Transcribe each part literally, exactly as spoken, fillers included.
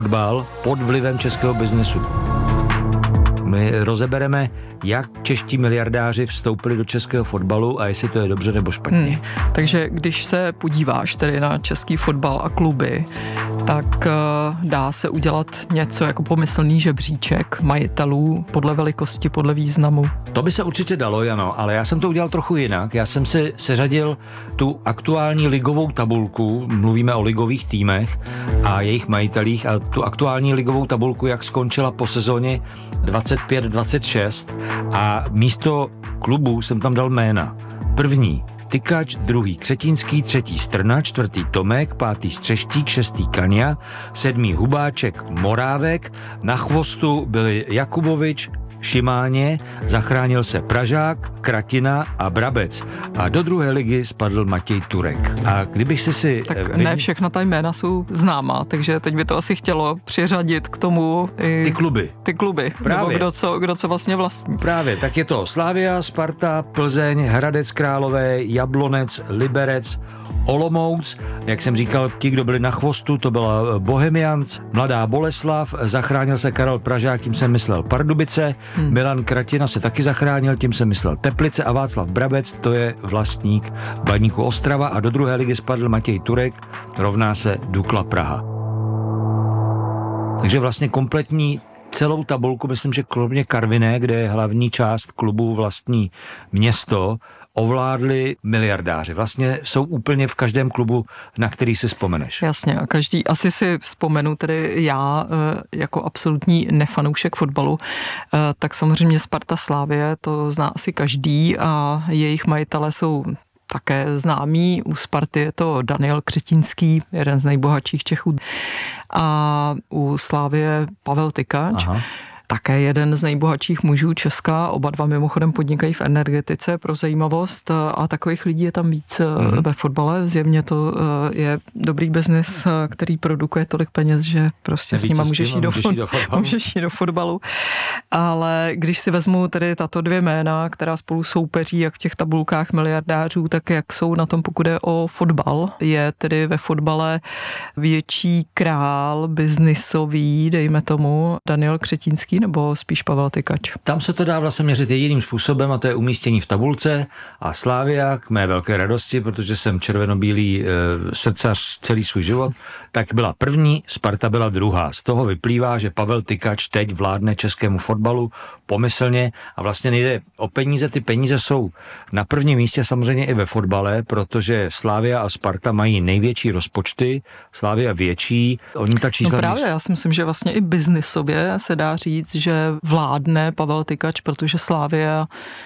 fotbal pod vlivem českého biznesu. My rozebereme, jak čeští miliardáři vstoupili do českého fotbalu a jestli to je dobře nebo špatně. Hmm. Takže když se podíváš tedy na český fotbal a kluby, tak uh, dá se udělat něco jako pomyslný žebříček majitelů podle velikosti, podle významu. To by se určitě dalo, Jano, ale já jsem to udělal trochu jinak. Já jsem si seřadil tu aktuální ligovou tabulku, mluvíme o ligových týmech a jejich majitelích, a tu aktuální ligovou tabulku, jak skončila po sezóně dvacet pět dvacet šest, a místo klubů jsem tam dal jména. První Tykač, druhý Křetínský, třetí Strna, čtvrtý Tomek, pátý Střeštík, šestý Kaňa, sedmý Hubáček, Morávek, na chvostu byli Jakubovič, Šimáně, zachránil se Pražák, Kratina a Brabec a do druhé ligy spadl Matěj Turek. A kdybych si si... Tak ne všechna ta jména jsou známá, takže teď by to asi chtělo přiřadit k tomu i ty kluby. Ty kluby, Právě. Nebo kdo co, kdo co vlastně vlastní. Právě, tak je to Slavia, Sparta, Plzeň, Hradec Králové, Jablonec, Liberec, Olomouc, jak jsem říkal, ti, kdo byli na chvostu, to byla Bohemians, Mladá Boleslav, zachránil se Karel Pražák, tím jsem myslel Pardubice, hmm. Milan Kratina se taky zachránil, tím jsem myslel Teplice a Václav Brabec, to je vlastník Baníku Ostrava a do druhé ligy spadl Matěj Turek, rovná se Dukla Praha. Takže vlastně kompletní celou tabulku, myslím, že kromě Karviné, kde je hlavní část klubu vlastní město, ovládli miliardáři. Vlastně jsou úplně v každém klubu, na který si vzpomeneš. Jasně, a každý, asi si vzpomenu tedy já jako absolutní nefanoušek fotbalu, tak samozřejmě Sparta Slavie, to zná asi každý a jejich majitelé jsou také známí. U Sparty je to Daniel Křetínský, jeden z nejbohatších Čechů, a u Slavie Pavel Tykač. Aha. Také jeden z nejbohatších mužů Česka, oba dva mimochodem podnikají v energetice pro zajímavost a takových lidí je tam víc mm-hmm. ve fotbale. Zjevně to je dobrý biznis, který produkuje tolik peněz, že prostě Nevíc s nima můžeš jít, do můžeš, jít do můžeš jít do fotbalu. Ale když si vezmu tedy tato dvě jména, která spolu soupeří jak v těch tabulkách miliardářů, tak jak jsou na tom, pokud je o fotbal, je tedy ve fotbale větší král biznisový, dejme tomu, Daniel Křetínský, nebo spíš Pavel Tykač? Tam se to dá vlastně měřit jediným způsobem a to je umístění v tabulce a Slavia, k mé velké radosti, protože jsem červenobílý e, srdcař celý svůj život, tak byla první, Sparta byla druhá. Z toho vyplývá, že Pavel Tykač teď vládne českému fotbalu pomyslně a vlastně nejde o peníze, ty peníze jsou na prvním místě samozřejmě i ve fotbale, protože Slavia a Sparta mají největší rozpočty, Slavia větší, oni ta čísla... No právě, já si myslím, že vlastně i biznisově se dá říct, že vládne Pavel Tykač, protože Slavia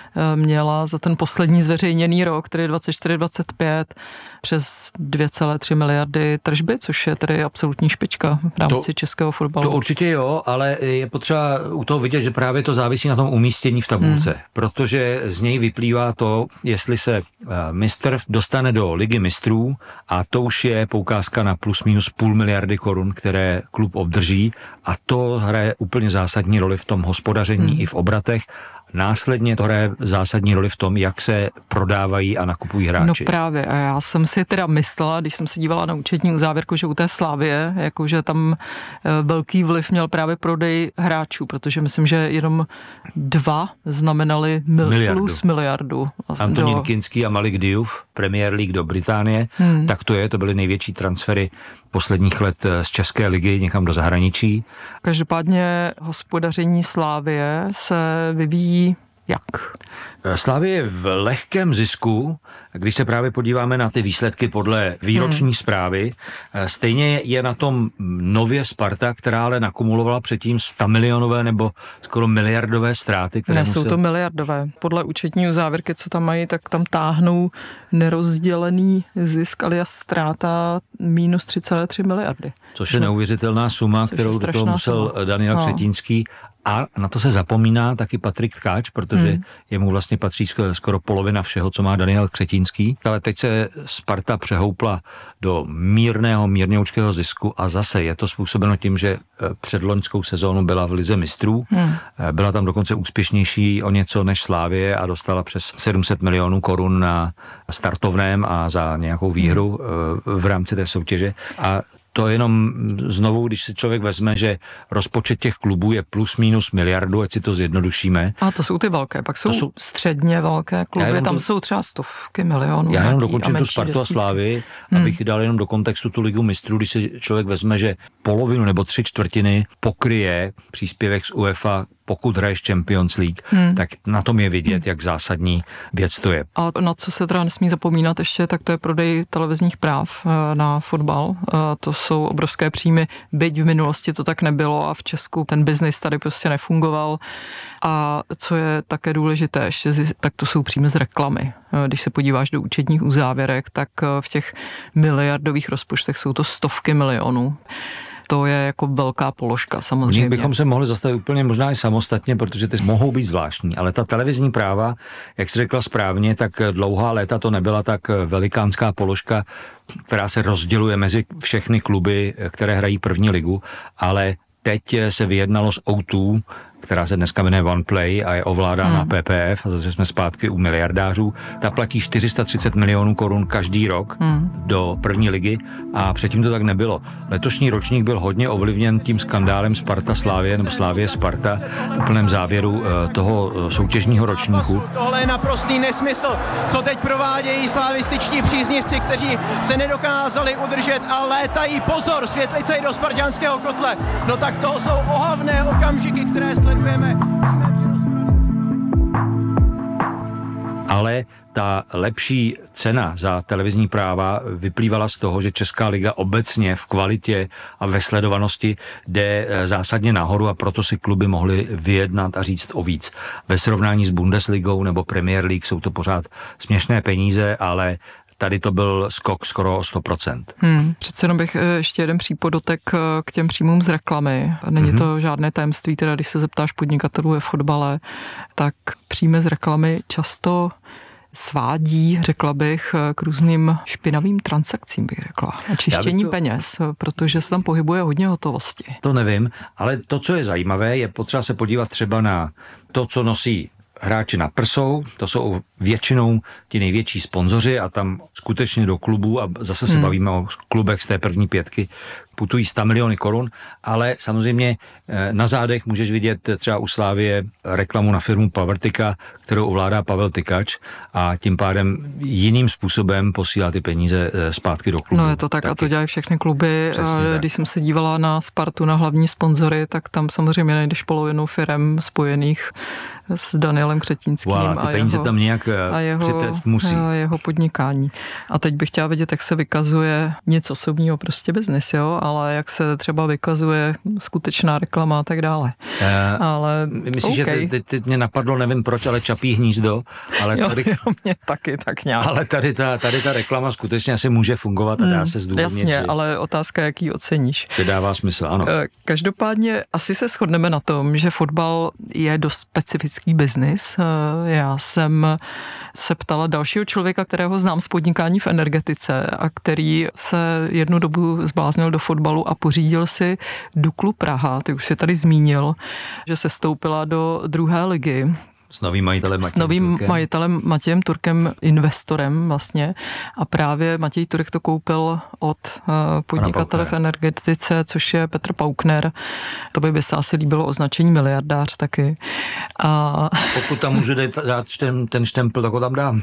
měla za ten poslední zveřejněný rok, tedy dvacet čtyři dvacet pět, přes dvě celé tři miliardy tržby, což je tedy absolutní špička v rámci to, českého fotbalu. To určitě jo, ale je potřeba u toho vidět, že právě to závisí na tom umístění v tabulce, hmm. protože z něj vyplývá to, jestli se mistr dostane do ligy mistrů a to už je poukázka na plus minus půl miliardy korun, které klub obdrží a to hraje úplně zásadní roli v tom hospodaření hmm. i v obratech. Následně to hraje zásadní roli v tom, jak se prodávají a nakupují hráči. No právě, a já jsem si teda myslela, když jsem se dívala na účetní uzávěrku, že u té Slavie, jakože tam velký vliv měl právě prodej hráčů, protože myslím, že jenom dva znamenali mil, miliardu. plus miliardu. Antonín do... Kinský a Malik Diouf, Premier League do Británie, hmm. tak to je, to byly největší transfery posledních let z České ligy někam do zahraničí. Každopádně hospodaření Slavie se vyvíjí jak? Slavie je v lehkém zisku, když se právě podíváme na ty výsledky podle výroční hmm. zprávy. Stejně je na tom nově Sparta, která ale nakumulovala předtím sto milionové nebo skoro miliardové ztráty. Které ne, jsou musel... to miliardové. Podle účetní uzávěrky, co tam mají, tak tam táhnou nerozdělený zisk, alias ztráta minus tři celé tři miliardy. Což je neuvěřitelná suma, kterou do toho musel suma. Daniel no. Křetínský. A na to se zapomíná taky Patrik Tkáč, protože hmm. jemu vlastně patří skoro polovina všeho, co má Daniel Křetínský. Ale teď se Sparta přehoupla do mírného, mírňoučkého zisku a zase je to způsobeno tím, že před loňskou sezónu byla v lize mistrů. Hmm. Byla tam dokonce úspěšnější o něco než Slavie a dostala přes sedm set milionů korun na startovném a za nějakou výhru hmm. v rámci té soutěže. A to jenom znovu, když si člověk vezme, že rozpočet těch klubů je plus minus miliardu, ať si to zjednodušíme. A to jsou ty velké, pak jsou, jsou středně velké kluby, tam to, jsou třeba stovky milionů. Já jenom dokončím tu Spartu a Slávy, hmm. abych dal jenom do kontextu tu ligu mistrů, když si člověk vezme, že polovinu nebo tři čtvrtiny pokryje příspěvek z UEFA, pokud hraješ Champions League, hmm. tak na tom je vidět, hmm. jak zásadní věc to je. A na co se teda nesmí zapomínat ještě, tak to je prodej televizních práv na fotbal. To jsou obrovské příjmy, byť v minulosti to tak nebylo a v Česku ten biznis tady prostě nefungoval. A co je také důležité, ještě, tak to jsou příjmy z reklamy. Když se podíváš do účetních uzávěrek, tak v těch miliardových rozpočtech jsou to stovky milionů. To je jako velká položka samozřejmě. U nich bychom se mohli zastavit úplně možná i samostatně, protože ty mohou být zvláštní, ale ta televizní práva, jak jsi řekla správně, tak dlouhá léta to nebyla tak velikánská položka, která se rozděluje mezi všechny kluby, které hrají první ligu, ale teď se vyjednalo s O dva, která se dneska jmenuje OnePlay a je ovládána hmm. P P F, a zase jsme zpátky u miliardářů. Ta platí čtyři sta třicet milionů korun každý rok hmm. do první ligy a předtím to tak nebylo. Letošní ročník byl hodně ovlivněn tím skandálem Sparta Slávie nebo Slávie Sparta v úplném závěru toho soutěžního ročníku. Tohle je naprostý nesmysl, co teď provádějí slavističtí příznivci, kteří se nedokázali udržet a létají. Pozor, světlice i do spartanského kotle. No tak to jsou ohavné okamžiky, které sledujeme. Ale ta lepší cena za televizní práva vyplývala z toho, že Česká liga obecně v kvalitě a ve sledovanosti jde zásadně nahoru a proto si kluby mohly vyjednat a říct o víc. Ve srovnání s Bundesligou nebo Premier League jsou to pořád směšné peníze, ale tady to byl skok skoro o sto procent. Hmm, přece jenom bych ještě jeden přípodotek k těm příjmům z reklamy. Není mm-hmm. to žádné tajemství, teda když se zeptáš podnikatelů ve fotbale, tak příjmy z reklamy často svádí, řekla bych, k různým špinavým transakcím, bych řekla. A čištění to... peněz, protože se tam pohybuje hodně hotovosti. To nevím, ale to, co je zajímavé, je potřeba se podívat třeba na to, co nosí hráči nad prsou, to jsou většinou ti největší sponzoři a tam skutečně do klubů, a zase se hmm. bavíme o klubech z té první pětky, putují sto miliony korun, ale samozřejmě na zádech můžeš vidět třeba u Slávie reklamu na firmu Powertika, kterou ovládá Pavel Tykač a tím pádem jiným způsobem posílá ty peníze zpátky do klubu. No je to tak Taky. A to dělají všechny kluby. Přesně Když tak. jsem se dívala na Spartu, na hlavní sponzory, tak tam samozřejmě najdeš polovinu firem spojených s Danielem Křetínským voilà, ty a, peníze jeho, tam nějak a jeho, přitéct musí. A jeho podnikání. A teď bych chtěla vědět, jak se vykazuje něco osobního, prostě biznis, jo, ale jak se třeba vykazuje skutečná reklama a tak dále. Uh, ale myslím, okay. že teď, teď mě napadlo, nevím proč, ale Čapí hnízdo, ale jo, tady, jo, mě taky tak nějak. Ale tady ta, tady ta reklama skutečně asi může fungovat a dá hmm, se zdůvodnit. Jasně, že, ale otázka, jak ji oceníš. Že dává smysl, ano. Každopádně asi se shodneme na tom, že fotbal je dost specifický biznis. Já jsem se ptala dalšího člověka, kterého znám z podnikání v energetice a který se jednu dobu zbláznil do fotbalu a pořídil si Duklu Praha. Ty už si tady zmínil, že se stoupila do druhé ligy. S novým majitelem Matějem S novým Turkem. majitelem Matějem Turkem, investorem vlastně. A právě Matěj Turek to koupil od uh, podnikatele v energetice, což je Petr Paukner. To by, by se asi líbilo označení miliardář taky. A... Pokud tam můžu dát ten, ten štempel, tak ho tam dám.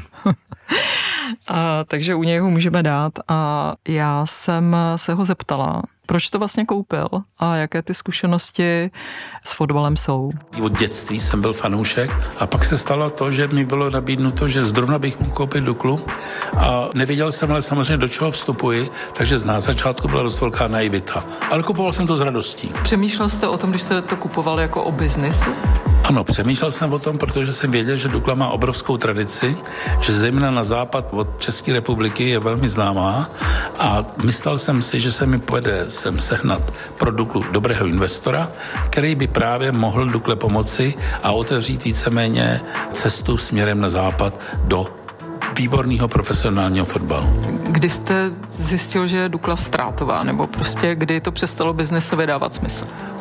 A, takže u něj ho můžeme dát a já jsem se ho zeptala, proč to vlastně koupil a jaké ty zkušenosti s fotbalem jsou. Od dětství jsem byl fanoušek a pak se stalo to, že mi bylo nabídnuto, že zrovna bych mohl koupit Duklu a nevěděl jsem ale samozřejmě, do čeho vstupuji, takže na začátku byla dost velká naivita. Ale kupoval jsem to s radostí. Přemýšlel jste o tom, když jste to kupoval jako o biznisu? Ano, přemýšlel jsem o tom, protože jsem věděl, že Dukla má obrovskou tradici, že zejména na západ od České republiky je velmi známá a myslel jsem si, že se mi povede sem sehnat pro Duklu dobrého investora, který by právě mohl Dukle pomoci a otevřít víceméně cestu směrem na západ do výborného profesionálního fotbalu. Kdy jste zjistil, že je Dukla ztrátová, nebo prostě kdy to přestalo biznesově dávat smysl?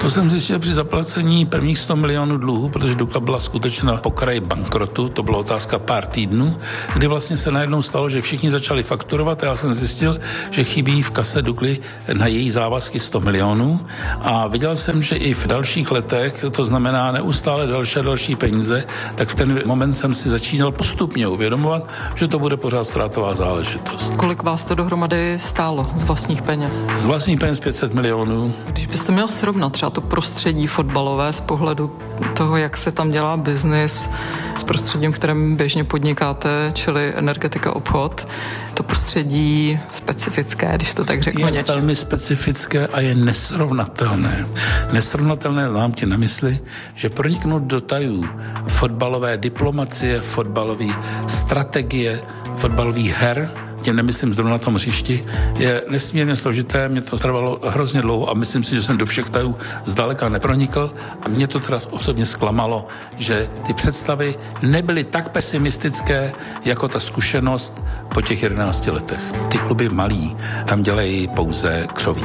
To jsem zjistil při zaplacení prvních sto milionů dluhů, protože Dukla byla skutečně na pokraji bankrotu, to byla otázka pár týdnů, kdy vlastně se najednou stalo, že všichni začali fakturovat a já jsem zjistil, že chybí v kase Dukly na její závazky sto milionů a viděl jsem, že i v dalších letech, to znamená neustále další a další peníze, tak v ten moment jsem si začínal postupně uvědomovat, že to bude pořád ztrátová záležitost. Kolik vás to dohromady stálo z vlastních peněz? Z vlastních peněz pět set milionů. Když byste měl srovnat třeba to prostředí fotbalové z pohledu toho, jak se tam dělá biznis s prostředím, v kterém běžně podnikáte, čili energetika, obchod, to prostředí specifické, když to tak řeknu je něčem. Je velmi specifické a je nesrovnatelné. Nesrovnatelné mám ti na mysli, že proniknout do tajů fotbalové diplomacie, fotbalové strategie, fotbalových her, tím nemyslím zrovna na tom hřišti, je nesmírně složité, mě to trvalo hrozně dlouho a myslím si, že jsem do všech tajů zdaleka nepronikl a mě to teda osobně zklamalo, že ty představy nebyly tak pesimistické, jako ta zkušenost po těch jedenácti letech. Ty kluby malí, tam dělají pouze křoví.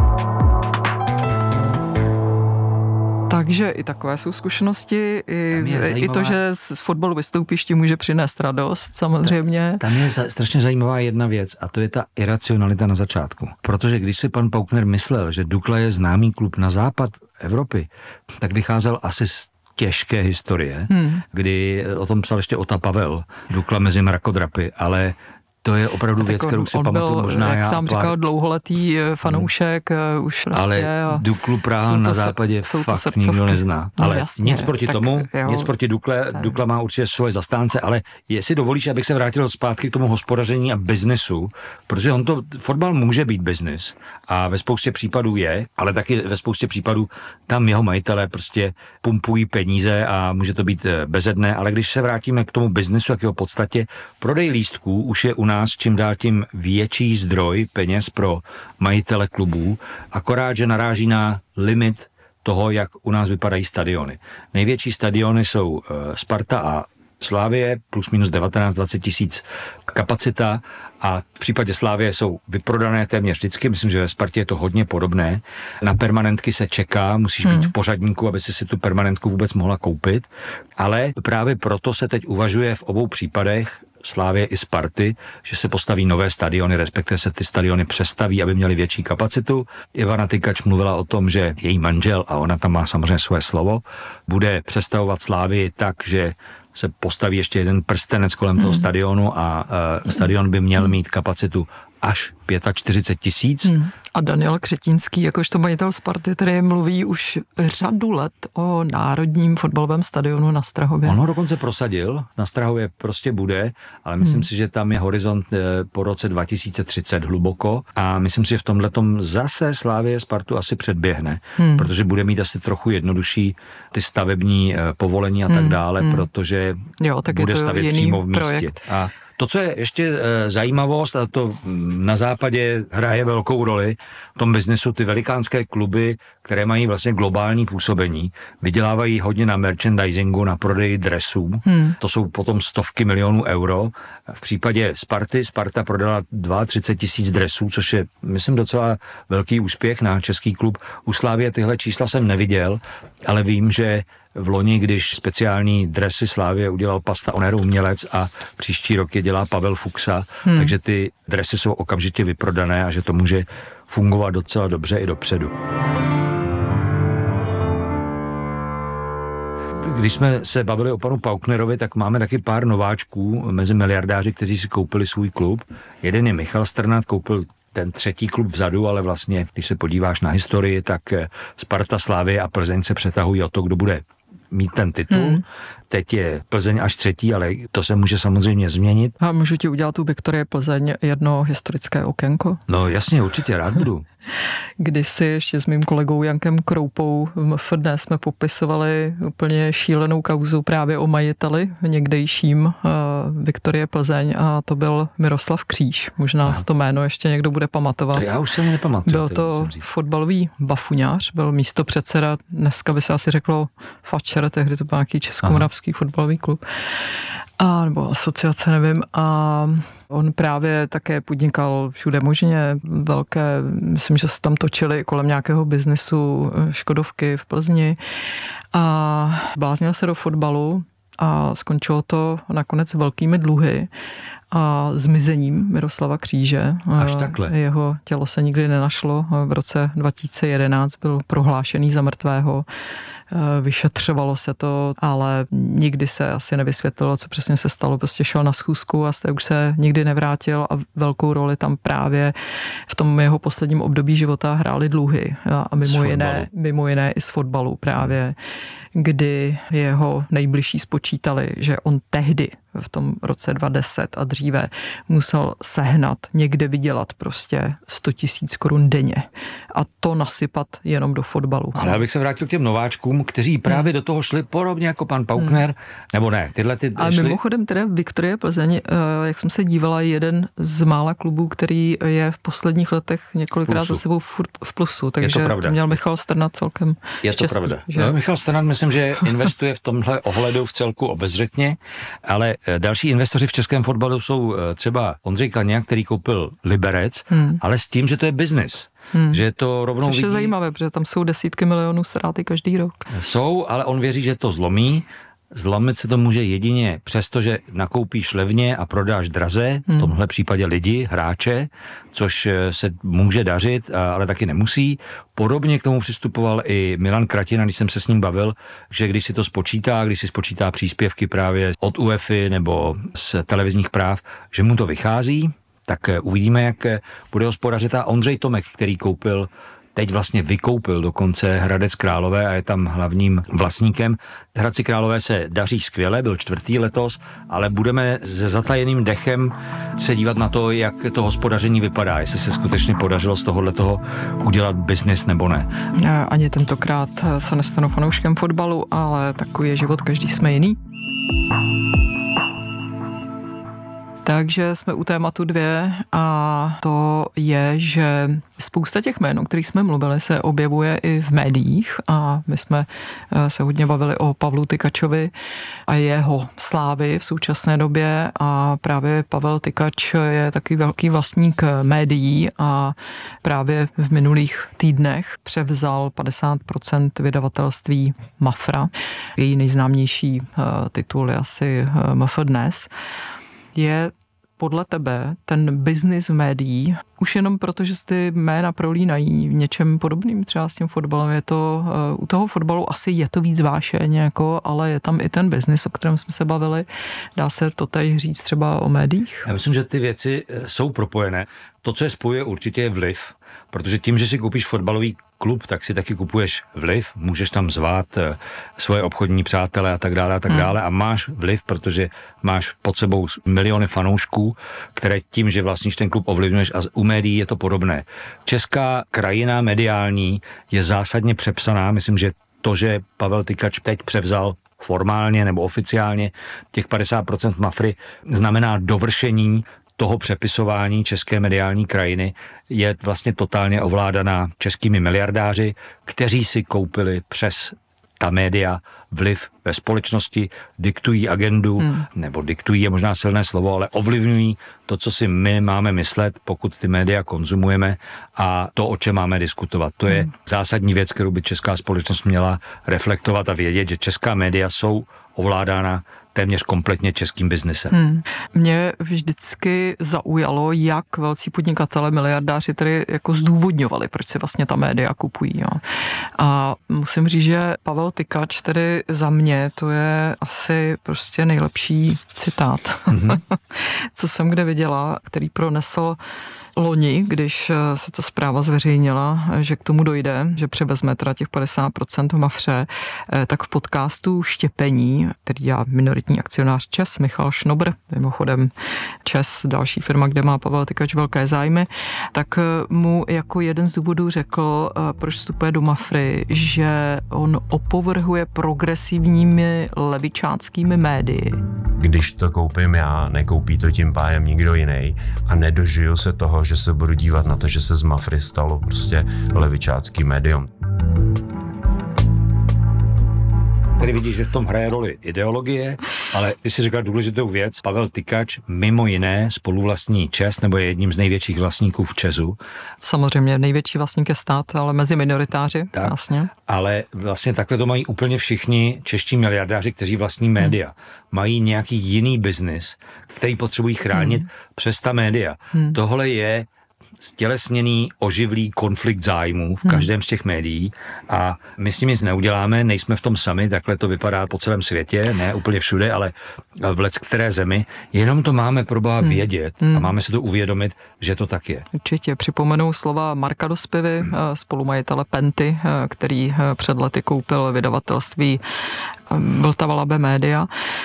Takže i takové jsou zkušenosti, i, i to, že z fotbalu vystoupíš, ti může přinést radost, samozřejmě. Tam je strašně zajímavá jedna věc a to je ta iracionalita na začátku. Protože když si pan Paukner myslel, že Dukla je známý klub na západ Evropy, tak vycházel asi z těžké historie, hmm. kdy o tom psal ještě Ota Pavel, Dukla mezi mrakodrapy, ale to je opravdu věc, kterou si pamatuju možná jak já. Jak sám pár... říkal, dlouholetý fanoušek, hmm. už prostě. Ale Duklu Praha na západě fakt nikdo nezná. No, ale jasně, nic proti tak, tomu, jo. nic proti Dukle. Dukla má určitě svoje zastánce, ale jestli dovolíš, abych se vrátil zpátky k tomu hospodaření a biznesu, protože on to, fotbal může být biznis a ve spoustě případů je, ale taky ve spoustě případů tam jeho majitelé prostě pumpují peníze a může to být bezedné, ale když se vrátíme k tomu biznesu, jak jeho podstatě, prodej lístků už je u nás čím dál tím větší zdroj peněz pro majitele klubů, akorát, že naráží na limit toho, jak u nás vypadají stadiony. Největší stadiony jsou Sparta a Slavie, plus minus devatenáct dvacet tisíc kapacita a v případě Slavie jsou vyprodané téměř vždycky, myslím, že ve Spartě je to hodně podobné. Na permanentky se čeká, musíš být hmm. v pořadníku, aby si si tu permanentku vůbec mohla koupit, ale právě proto se teď uvažuje v obou případech Slavie i Sparty, že se postaví nové stadiony, respektive se ty stadiony přestaví, aby měly větší kapacitu. Ivana Tykač mluvila o tom, že její manžel, a ona tam má samozřejmě svoje slovo, bude přestavovat Slavii tak, že se postaví ještě jeden prstenec kolem hmm. toho stadionu a uh, stadion by měl mít kapacitu až čtyřicet pět tisíc. Hmm. A Daniel Křetínský, jakožto majitel Sparty, tedy mluví už řadu let o národním fotbalovém stadionu na Strahově. On ho dokonce prosadil, na Strahově prostě bude, ale myslím hmm. si, že tam je horizont po roce dva tisíce třicet hluboko a myslím si, že v tomhletom zase Slavie Spartu asi předběhne, hmm. protože bude mít asi trochu jednodušší ty stavební povolení a tak dále, hmm. protože jo, tak bude stavět přímo v místě. Projekt. A to, co je ještě e, zajímavost, a to na západě hraje velkou roli, v tom biznesu ty velikánské kluby, které mají vlastně globální působení, vydělávají hodně na merchandisingu, na prodeji dresů. Hmm. To jsou potom stovky milionů euro. V případě Sparty, Sparta prodala třicet dva tisíc dresů, což je, myslím, docela velký úspěch na český klub. U Slavie tyhle čísla jsem neviděl, ale vím, že v loni, když speciální dresy Slavie udělal Pasta Oner umělec a příští rok je dělá Pavel Fuxa, hmm. takže ty dresy jsou okamžitě vyprodané a že to může fungovat docela dobře i dopředu. Když jsme se bavili o panu Pauknerovi, tak máme taky pár nováčků mezi miliardáři, kteří si koupili svůj klub. Jeden je Michal Strnad, koupil ten třetí klub vzadu, ale vlastně, když se podíváš na historii, tak Sparta, Slavie a Plzeň se přetahují o to, kdo bude mít ten titul. Hmm. Teď je Plzeň až třetí, ale to se může samozřejmě změnit. A můžu ti udělat u Viktorie Plzeň jedno historické okénko? No jasně, určitě, rád budu. Kdysi ještě s mým kolegou Jankem Kroupou v M F D jsme popisovali úplně šílenou kauzu právě o majiteli někdejším uh, Viktorie Plzeň a to byl Miroslav Kříž. Možná Aha. to jméno ještě někdo bude pamatovat. To já už se mi nepamatuju. Byl to fotbalový bafuňář, byl místopředseda, dneska by se asi řeklo fačer, tehdy to byl nějaký českomoravský fotbalový klub. A, nebo asociace, nevím. A on právě také podnikal všude možně velké, myslím, že se tam točili kolem nějakého biznesu Škodovky v Plzni a bláznil se do fotbalu a skončilo to nakonec velkými dluhy a zmizením Miroslava Kříže. Až takhle. Jeho tělo se nikdy nenašlo. V roce dva tisíce jedenáct byl prohlášený za mrtvého. Vyšetřovalo se to, ale nikdy se asi nevysvětlilo, co přesně se stalo. Prostě šel na schůzku a zde už se nikdy nevrátil a velkou roli tam právě v tom jeho posledním období života hrály dluhy. A mimo jiné, mimo jiné i z fotbalu právě, kdy jeho nejbližší spočítali, že on tehdy v tom roce dva tisíce deset a dříve musel sehnat, někde vydělat prostě sto tisíc korun denně a to nasypat jenom do fotbalu. Ale já bych se vrátil k těm nováčkům, kteří právě hmm. do toho šli podobně jako pan Paukner, hmm. nebo ne, tyhle ty A šli... mimochodem teda Viktorie Plzeň, jak jsem se dívala, jeden z mála klubů, který je v posledních letech několikrát za sebou furt v plusu, takže to, to měl Michal Strnad celkem Je štěstí, to pravda. Že... No, Michal Strnad myslím, že investuje v tomhle ohledu v celku obezřetně, ale další investoři v českém fotbalu jsou třeba Ondřej Kaňa, který koupil Liberec, hmm. ale s tím, že to je biznis. Hmm. Že je to rovnou Což je vidí... zajímavé, protože tam jsou desítky milionů ztráty každý rok. Jsou, ale on věří, že to zlomí. Zlomit se to může jedině přesto, že nakoupíš levně a prodáš draze, v tomhle případě lidi, hráče, což se může dařit, ale taky nemusí. Podobně k tomu přistupoval i Milan Kratina, když jsem se s ním bavil, že když si to spočítá, když si spočítá příspěvky právě od UEFA nebo z televizních práv, že mu to vychází, tak uvidíme, jak bude hospodařit. A Ondřej Tomek, který koupil teď vlastně vykoupil dokonce Hradec Králové a je tam hlavním vlastníkem. Hradci Králové se daří skvěle, byl čtvrtý letos, ale budeme se zatajeným dechem se dívat na to, jak to hospodaření vypadá, jestli se skutečně podařilo z tohohle toho udělat biznis nebo ne. Ani tentokrát se nestanu fanouškem fotbalu, ale takový je život, každý jsme jiný. Takže jsme u tématu dvě a to je, že spousta těch jmén, o kterých jsme mluvili, se objevuje i v médiích a my jsme se hodně bavili o Pavlu Tykačovi a jeho slávy v současné době a právě Pavel Tykač je taky velký vlastník médií a právě v minulých týdnech převzal padesát procent vydavatelství Mafra. Její nejznámější titul je asi M F Dnes. Je podle tebe ten biznis v médií už jenom proto, že se ty jména prolínají v něčem podobným třeba s tím fotbalem, je to, u toho fotbalu asi je to víc vášeň, jako, ale je tam i ten biznis, o kterém jsme se bavili. Dá se to teď říct třeba o médiích? Já myslím, že ty věci jsou propojené. To, co je spojuje, určitě je vliv, protože tím, že si koupíš fotbalový klub, tak si taky kupuješ vliv, můžeš tam zvát svoje obchodní přátele a tak dále a tak dále hmm. a máš vliv, protože máš pod sebou miliony fanoušků, které tím, že vlastníš ten klub, ovlivňuješ a u médií je to podobné. Česká krajina mediální je zásadně přepsaná, myslím, že to, že Pavel Tykač teď převzal formálně nebo oficiálně těch padesát procent Mafry, znamená dovršení toho přepisování české mediální krajiny, je vlastně totálně ovládaná českými miliardáři, kteří si koupili přes ta média vliv ve společnosti, diktují agendu, hmm. nebo diktují je možná silné slovo, ale ovlivňují to, co si my máme myslet, pokud ty média konzumujeme a to, o čem máme diskutovat. To je hmm. zásadní věc, kterou by česká společnost měla reflektovat a vědět, že česká média jsou ovládána téměř kompletně českým biznesem. Hmm. Mě vždycky zaujalo, jak velcí podnikatele, miliardáři tedy jako zdůvodňovali, proč si vlastně ta média kupují. Jo. A musím říct, že Pavel Tykač tedy za mě, to je asi prostě nejlepší citát, mm-hmm. co jsem kde viděla, který pronesl loni, když se ta zpráva zveřejnila, že k tomu dojde, že převezme teda těch padesát procent v Mafře, tak v podcastu Štěpení, který dělá minoritní akcionář ČEZ, Michal Šnobr, mimochodem ČEZ, další firma, kde má Pavel Tykač velké zájmy, tak mu jako jeden z důvodů řekl, proč vstupuje do Mafry, že on opovrhuje progresivními levičáckými médii. Když to koupím já, nekoupí to tím pádem nikdo jiný a nedožiju se toho, že se budu dívat na to, že se z Mafry stalo prostě levičácký médium. Tady vidíš, že v tom hraje roli ideologie, Ale ty si řekla důležitou věc. Pavel Tykač mimo jiné spoluvlastní ČEZ, nebo je jedním z největších vlastníků v ČEZu. Samozřejmě největší vlastník je stát, ale mezi minoritáři Tak, vlastně. Ale vlastně takhle to mají úplně všichni čeští miliardáři, kteří vlastní média. Hmm. Mají nějaký jiný biznis, který potřebují chránit hmm. přes ta média. Hmm. Tohle je stělesněný, oživlý konflikt zájmů v každém z těch médií a my s tím nic neuděláme, nejsme v tom sami, takhle to vypadá po celém světě, ne úplně všude, ale v leckteré zemi, jenom to máme pro boha vědět a máme si to uvědomit, že to tak je. Určitě připomenu slova Marka Dospivy, spolumajitele Penty, který před lety koupil vydavatelství Vltava Labe Media.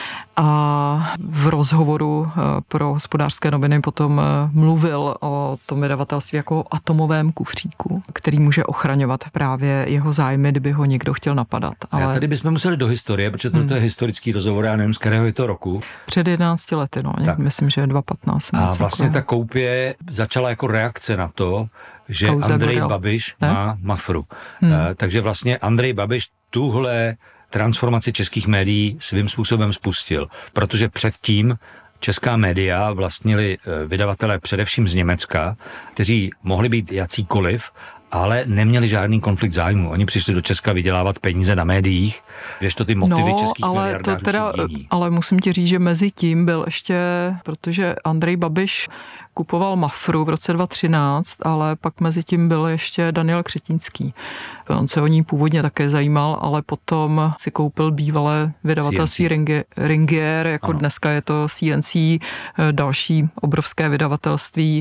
A v rozhovoru pro Hospodářské noviny potom mluvil o tom vydavatelství jako o atomovém kufříku, který může ochraňovat právě jeho zájmy, kdyby ho někdo chtěl napadat. Ale a tady bychom museli do historie, protože to, hmm. to je historický rozhovor, já nevím, z kterého je to roku. Před jedenácti lety, no, tak. Myslím, že dva patnáct. A vlastně ta koupě začala jako reakce na to, že Kauza Andrej Goril. Babiš ne? má Mafru. Hmm. Uh, takže vlastně Andrej Babiš tuhle transformaci českých médií svým způsobem spustil, protože předtím česká média vlastnili vydavatelé především z Německa, kteří mohli být jacíkoliv, ale neměli žádný konflikt zájmu. Oni přišli do Česka vydělávat peníze na médiích, kdežto ty motivy no, českých ale miliardářů to teda, jsou jiní. Ale musím ti říct, že mezi tím byl ještě, protože Andrej Babiš kupoval Mafru v roce dva tisíce třináct, ale pak mezi tím byl ještě Daniel Křetínský. On se o ní původně také zajímal, ale potom si koupil bývalé vydavatelství Ringi, Ringier, jako ano. Dneska je to C N C, další obrovské vydavatelství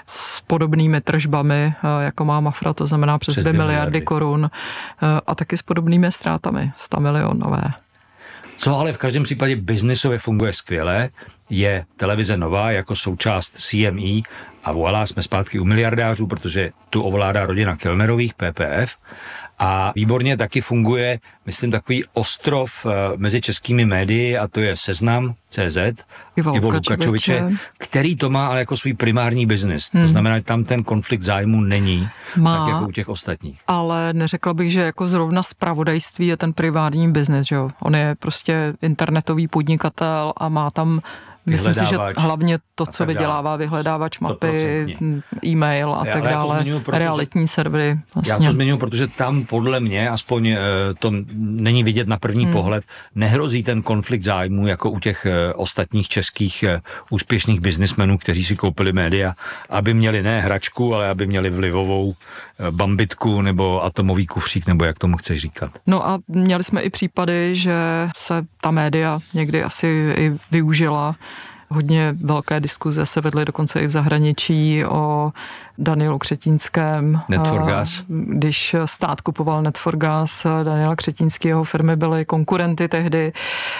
s podobnými tržbami, jako má Mafra, to znamená přes dvě miliardy korun a taky s podobnými ztrátami, sto milionové. Co ale v každém případě biznisově funguje skvěle, je televize Nova jako součást C M E a voilà, jsme zpátky u miliardářů, protože tu ovládá rodina Kellnerových, P P F a výborně taky funguje, myslím, takový ostrov mezi českými médii a to je Seznam tečka cé zet, Ivo, Ivo Lukačoviče. Lukačoviče, který to má ale jako svůj primární biznis. Hmm. To znamená, že tam ten konflikt zájmu není, má, tak jako u těch ostatních. Ale neřekla bych, že jako zrovna zpravodajství je ten primární biznis, že jo. On je prostě internetový podnikatel a má tam myslím si, že hlavně to, co vydělává vyhledávač mapy, e-mail a tak dále, realitní servery. Vlastně. Já to zmiňuji, protože tam podle mě, aspoň to není vidět na první hmm. pohled, nehrozí ten konflikt zájmu jako u těch ostatních českých úspěšných biznismenů, kteří si koupili média, aby měli ne hračku, ale aby měli vlivovou bambitku nebo atomový kufřík, nebo jak tomu chceš říkat. No a měli jsme i případy, že se ta média někdy asi i využila. Hodně velké diskuze se vedly dokonce i v zahraničí o Danielu Křetínském. Net for Gas. Když stát kupoval Net for Gas, Daniela Křetínský, jeho firmy byly konkurenty tehdy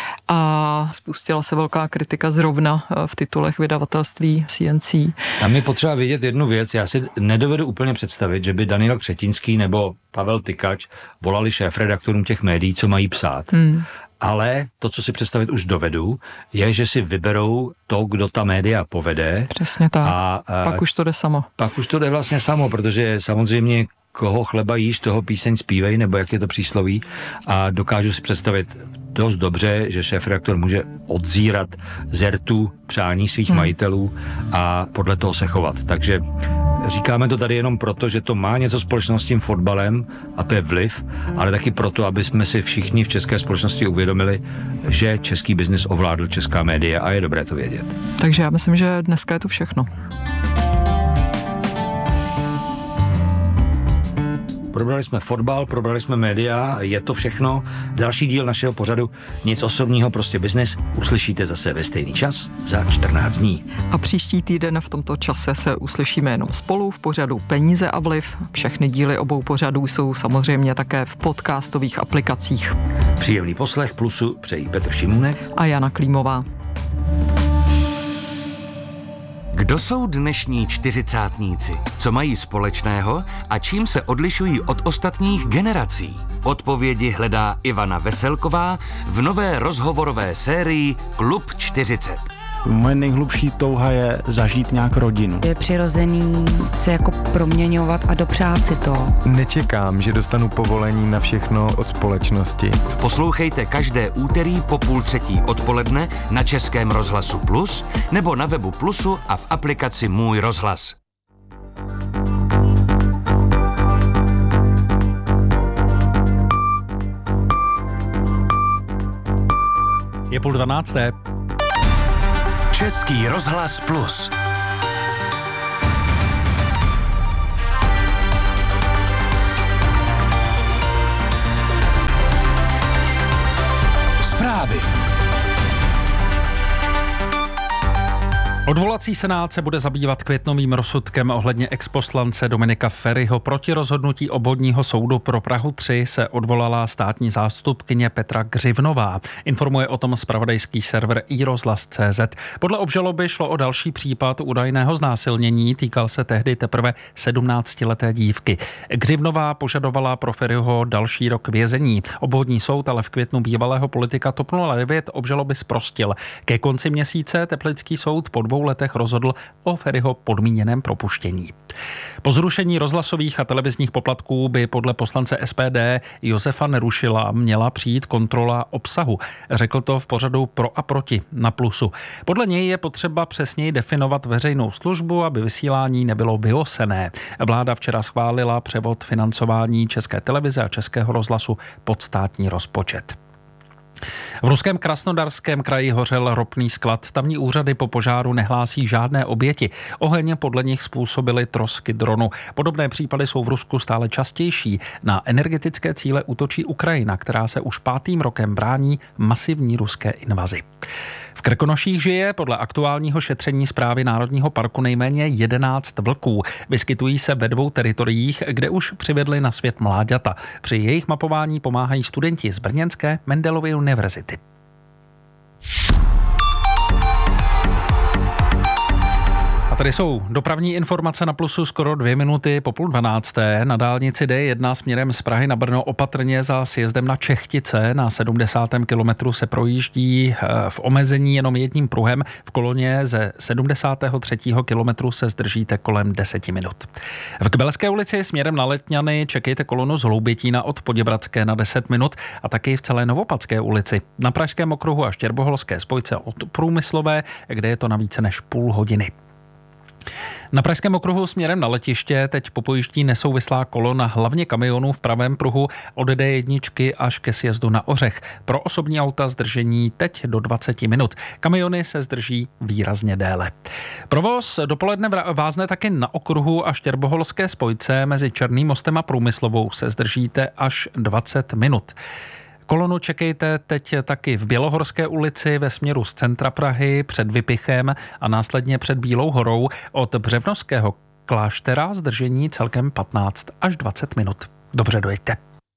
a spustila se velká kritika zrovna v titulech vydavatelství C N C. Tam je potřeba vědět jednu věc, já si nedovedu úplně představit, že by Daniel Křetínský nebo Pavel Tykač volali šéfredaktorům těch médií, co mají psát. Hmm. Ale to, co si představit už dovedu, je, že si vyberou to, kdo ta média povede. Přesně tak. A, a pak už to jde samo. Pak už to jde vlastně samo, protože samozřejmě koho chleba jíš, toho píseň zpívej, nebo jak je to přísloví. A dokážu si představit dost dobře, že šéfredaktor může odzírat z rtu přání svých hmm. majitelů a podle toho se chovat. Takže říkáme to tady jenom proto, že to má něco společného s tím fotbalem a to je vliv, ale taky proto, aby jsme si všichni v české společnosti uvědomili, že český biznis ovládl česká média a je dobré to vědět. Takže já myslím, že dneska je to všechno. Probrali jsme fotbal, probrali jsme média, je to všechno. Další díl našeho pořadu Nic osobního, prostě biznis uslyšíte zase ve stejný čas za čtrnáct dní. A příští týden v tomto čase se uslyšíme jenom spolu v pořadu Peníze a vliv. Všechny díly obou pořadů jsou samozřejmě také v podcastových aplikacích. Příjemný poslech Plusu přejí Petr Šimůnek a Jana Klímová. Kdo jsou dnešní čtyřicátníci? Co mají společného a čím se odlišují od ostatních generací? Odpovědi hledá Ivana Veselková v nové rozhovorové sérii Klub čtyřicet. Moje nejhlubší touha je zažít nějak rodinu. Je přirozený se jako proměňovat a dopřát si to. Nečekám, že dostanu povolení na všechno od společnosti. Poslouchejte každé úterý po půl třetí odpoledne na Českém rozhlasu Plus nebo na webu Plusu a v aplikaci Můj rozhlas. Je půl dvanácté. Český rozhlas Plus. Zprávy. Odvolací senát se bude zabývat květnovým rozsudkem ohledně exposlance Dominika Feriho. Proti rozhodnutí obvodního soudu pro Prahu tři se odvolala státní zástupkyně Petra Gřivnová. Informuje o tom zpravodajský server i rozhlas tečka cé zet. Podle obžaloby šlo o další případ údajného znásilnění, týkal se tehdy teprve sedmnáctileté dívky. Gřivnová požadovala pro Feriho další rok vězení. Obvodní soud ale v květnu bývalého politika TOP nula devět obžaloby zprostil. Ke konci měsíce teplický soud po dvou letech rozhodl o Feriho podmíněném propuštění. Po zrušení rozhlasových a televizních poplatků by podle poslance es pé dé Josefa Nerušila měla přijít kontrola obsahu. Řekl to v pořadu Pro a proti na Plusu. Podle něj je potřeba přesněji definovat veřejnou službu, aby vysílání nebylo vyosené. Vláda včera schválila převod financování České televize a Českého rozhlasu pod státní rozpočet. V ruském Krasnodarském kraji hořel ropný sklad. Tamní úřady po požáru nehlásí žádné oběti. Oheň podle nich způsobily trosky dronu. Podobné případy jsou v Rusku stále častější. Na energetické cíle útočí Ukrajina, která se už pátým rokem brání masivní ruské invazi. V Krkonoších žije podle aktuálního šetření Správy Národního parku nejméně jedenáct vlků. Vyskytují se ve dvou teritoriích, kde už přivedli na svět mláďata. Při jejich mapování pomáhají studenti z brněnské Mendelovy univerzity. A tady jsou dopravní informace na Plusu skoro dvě minuty po půl dvanácté. Na dálnici dé jedna směrem z Prahy na Brno opatrně za sjezdem na Čechtice. Na sedmdesátém kilometru se projíždí v omezení jenom jedním pruhem. V koloně ze sedmdesátého třetího kilometru se zdržíte kolem deseti minut. V Kbelské ulici směrem na Letňany čekejte kolonu z Hloubětína od Poděbradské na deset minut a taky v celé Novopadské ulici. Na Pražském okruhu a Štěrboholské spojce od Průmyslové, kde je to na více než půl hodiny. Na Pražském okruhu směrem na letiště teď popojíždí nesouvislá kolona hlavně kamionů v pravém pruhu od dé jedna až ke sjezdu na Ořech. Pro osobní auta zdržení teď do dvacet minut. Kamiony se zdrží výrazně déle. Provoz dopoledne vázne taky na okruhu a Štěrboholské spojce mezi Černým mostem a Průmyslovou se zdržíte až dvacet minut. Kolonu čekejte teď taky v Bělohorské ulici ve směru z centra Prahy před Vypichem a následně před Bílou horou od Břevnovského kláštera zdržení celkem patnáct až dvacet minut. Dobře dojďte.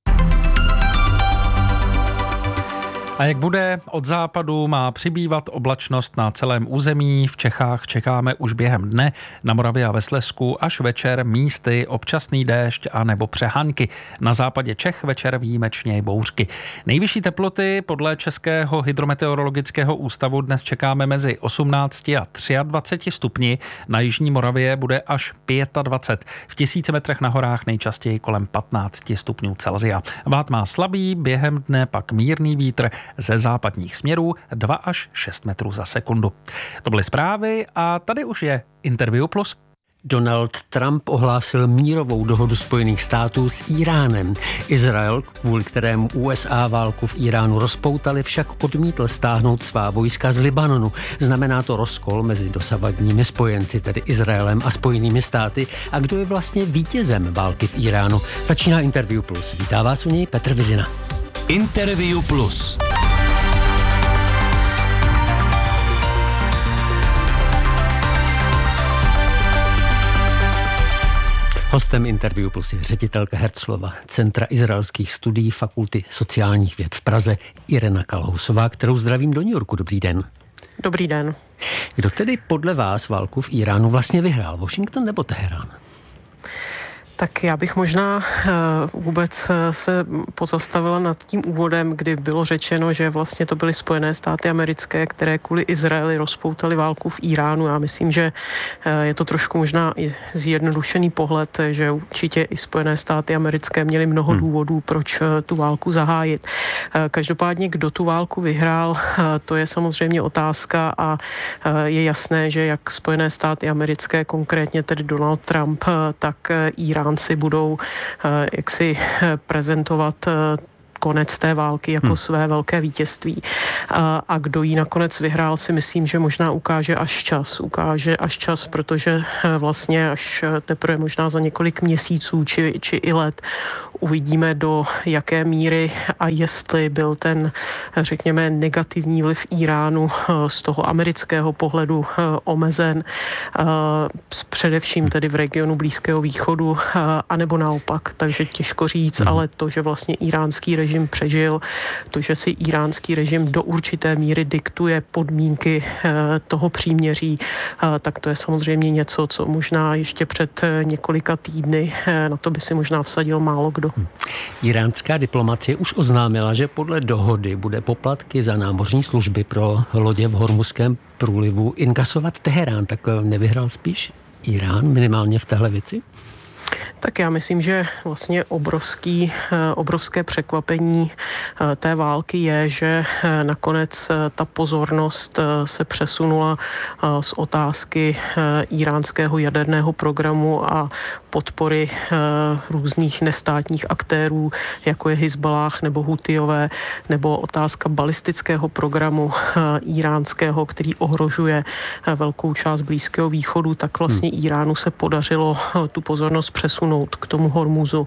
A jak bude od západu, má přibývat oblačnost na celém území. V Čechách čekáme už během dne, na Moravě a ve Slezsku až večer místy občasný déšť a nebo přehánky. Na západě Čech večer výjimečně bouřky. Nejvyšší teploty podle Českého hydrometeorologického ústavu dnes čekáme mezi osmnácti a dvaceti třemi stupni. Na jižní Moravě bude až dvacet pět. V tisíci metrech na horách nejčastěji kolem patnáct stupňů Celsia. Vát má slabý, během dne pak mírný vítr ze západních směrů dva až šest metrů za sekundu. To byly zprávy a tady už je Interview Plus. Donald Trump ohlásil mírovou dohodu Spojených států s Íránem. Izrael, kvůli kterému U S A válku v Íránu rozpoutali, však odmítl stáhnout svá vojska z Libanonu. Znamená to rozkol mezi dosavadními spojenci, tedy Izraelem a Spojenými státy. A kdo je vlastně vítězem války v Íránu? Začíná Interview Plus. Vítá vás u něj Petr Vizina. Interview Plus. Hostem Interview Plus je ředitelka Herzlova Centra izraelských studií Fakulty sociálních věd v Praze Irena Kalhousová, kterou zdravím do New Yorku. Dobrý den. Dobrý den. Kdo tedy podle vás válku v Íránu vlastně vyhrál? Washington nebo Teherán? Tak já bych možná vůbec se pozastavila nad tím úvodem, kdy bylo řečeno, že vlastně to byly Spojené státy americké, které kvůli Izraeli rozpoutaly válku v Iránu. Já myslím, že je to trošku možná i zjednodušený pohled, že určitě i Spojené státy americké měly mnoho důvodů, proč tu válku zahájit. Každopádně, kdo tu válku vyhrál, to je samozřejmě otázka a je jasné, že jak Spojené státy americké, konkrétně tedy Donald Trump, tak Iránci budou jaksi prezentovat konec té války jako hmm. své velké vítězství. A, a kdo jí nakonec vyhrál, si myslím, že možná ukáže až čas. Ukáže až čas, protože vlastně až teprve možná za několik měsíců či, či i let uvidíme, do jaké míry a jestli byl ten, řekněme, negativní vliv Iránu z toho amerického pohledu omezen, především tedy v regionu Blízkého východu, anebo naopak. Takže těžko říct, ale to, že vlastně iránský režim přežil, to, že si iránský režim do určité míry diktuje podmínky toho příměří, tak to je samozřejmě něco, co možná ještě před několika týdny, na to by si možná vsadil málo kdo. Iránská diplomacie už oznámila, že podle dohody bude poplatky za námořní služby pro lodě v Hormuzském průlivu inkasovat Teherán. Tak nevyhrál spíš Irán minimálně v téhle věci? Tak já myslím, že vlastně obrovský, obrovské překvapení té války je, že nakonec ta pozornost se přesunula z otázky iránského jaderného programu a podpory různých nestátních aktérů, jako je Hizballáh nebo Hutijové, nebo otázka balistického programu iránského, který ohrožuje velkou část Blízkého východu, tak vlastně Iránu se podařilo tu pozornost přesunout k tomu Hormuzu,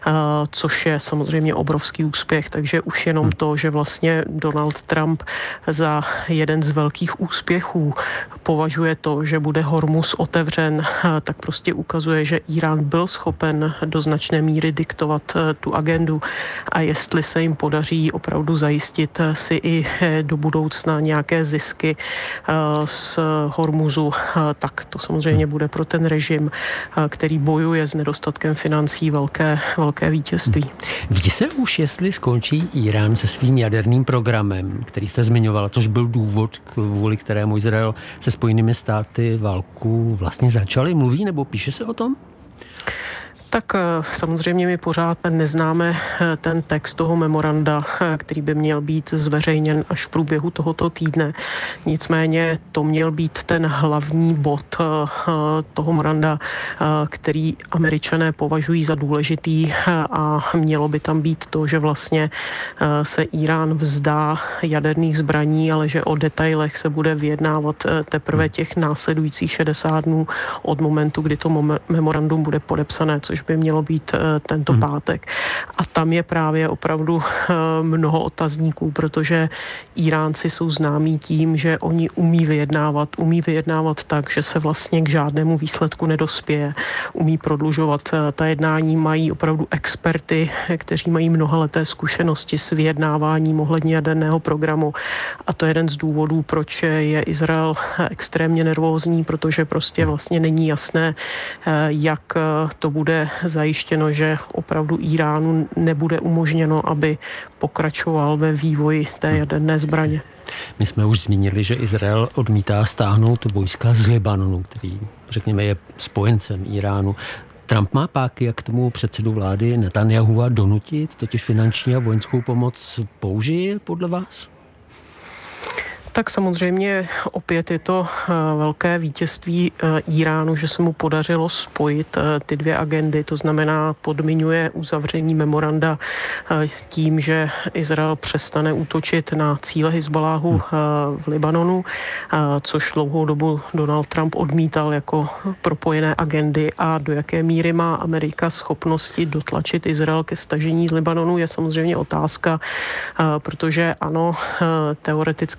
což je samozřejmě obrovský úspěch. Takže už jenom to, že vlastně Donald Trump za jeden z velkých úspěchů považuje to, že bude Hormuz otevřen, tak prostě ukazuje, že Irán byl schopen do značné míry diktovat tu agendu a jestli se jim podaří opravdu zajistit si i do budoucna nějaké zisky z Hormuzu, tak to samozřejmě bude pro ten režim, který bojuje s nedostatkem financí, velké, velké vítězství. Ví se už, jestli skončí Irán se svým jaderným programem, který jste zmiňovala, což byl důvod, kvůli kterému Izrael se Spojenými státy válku vlastně začali? Mluví nebo píše se o tom? Tak samozřejmě my pořád neznáme ten text toho memoranda, který by měl být zveřejněn až v průběhu tohoto týdne. Nicméně to měl být ten hlavní bod toho memoranda, který Američané považují za důležitý a mělo by tam být to, že vlastně se Irán vzdá jaderných zbraní, ale že o detailech se bude vyjednávat teprve těch následujících šedesát dnů od momentu, kdy to memorandum bude podepsané, což by mělo být tento hmm. pátek. A tam je právě opravdu mnoho otazníků, protože Iránci jsou známí tím, že oni umí vyjednávat, umí vyjednávat tak, že se vlastně k žádnému výsledku nedospěje, umí prodlužovat ta jednání, mají opravdu experty, kteří mají mnohaleté zkušenosti s vyjednáváním ohledně jaderného programu a to je jeden z důvodů, proč je Izrael extrémně nervózní, protože prostě vlastně není jasné, jak to bude zajištěno, že opravdu Iránu nebude umožněno, aby pokračoval ve vývoji té jaderné zbraně. My jsme už zmínili, že Izrael odmítá stáhnout vojska z Libanonu, který, řekněme, je spojencem Iránu. Trump má páky, jak k tomu předsedu vlády Netanyahua donutit, totiž finanční a vojenskou pomoc použije podle vás? Tak samozřejmě opět je to velké vítězství Iránu, že se mu podařilo spojit ty dvě agendy, to znamená podmiňuje uzavření memoranda tím, že Izrael přestane útočit na cíle Hizballáhu v Libanonu, což dlouhou dobu Donald Trump odmítal jako propojené agendy a do jaké míry má Amerika schopnosti dotlačit Izrael ke stažení z Libanonu je samozřejmě otázka, protože ano, teoreticky vzato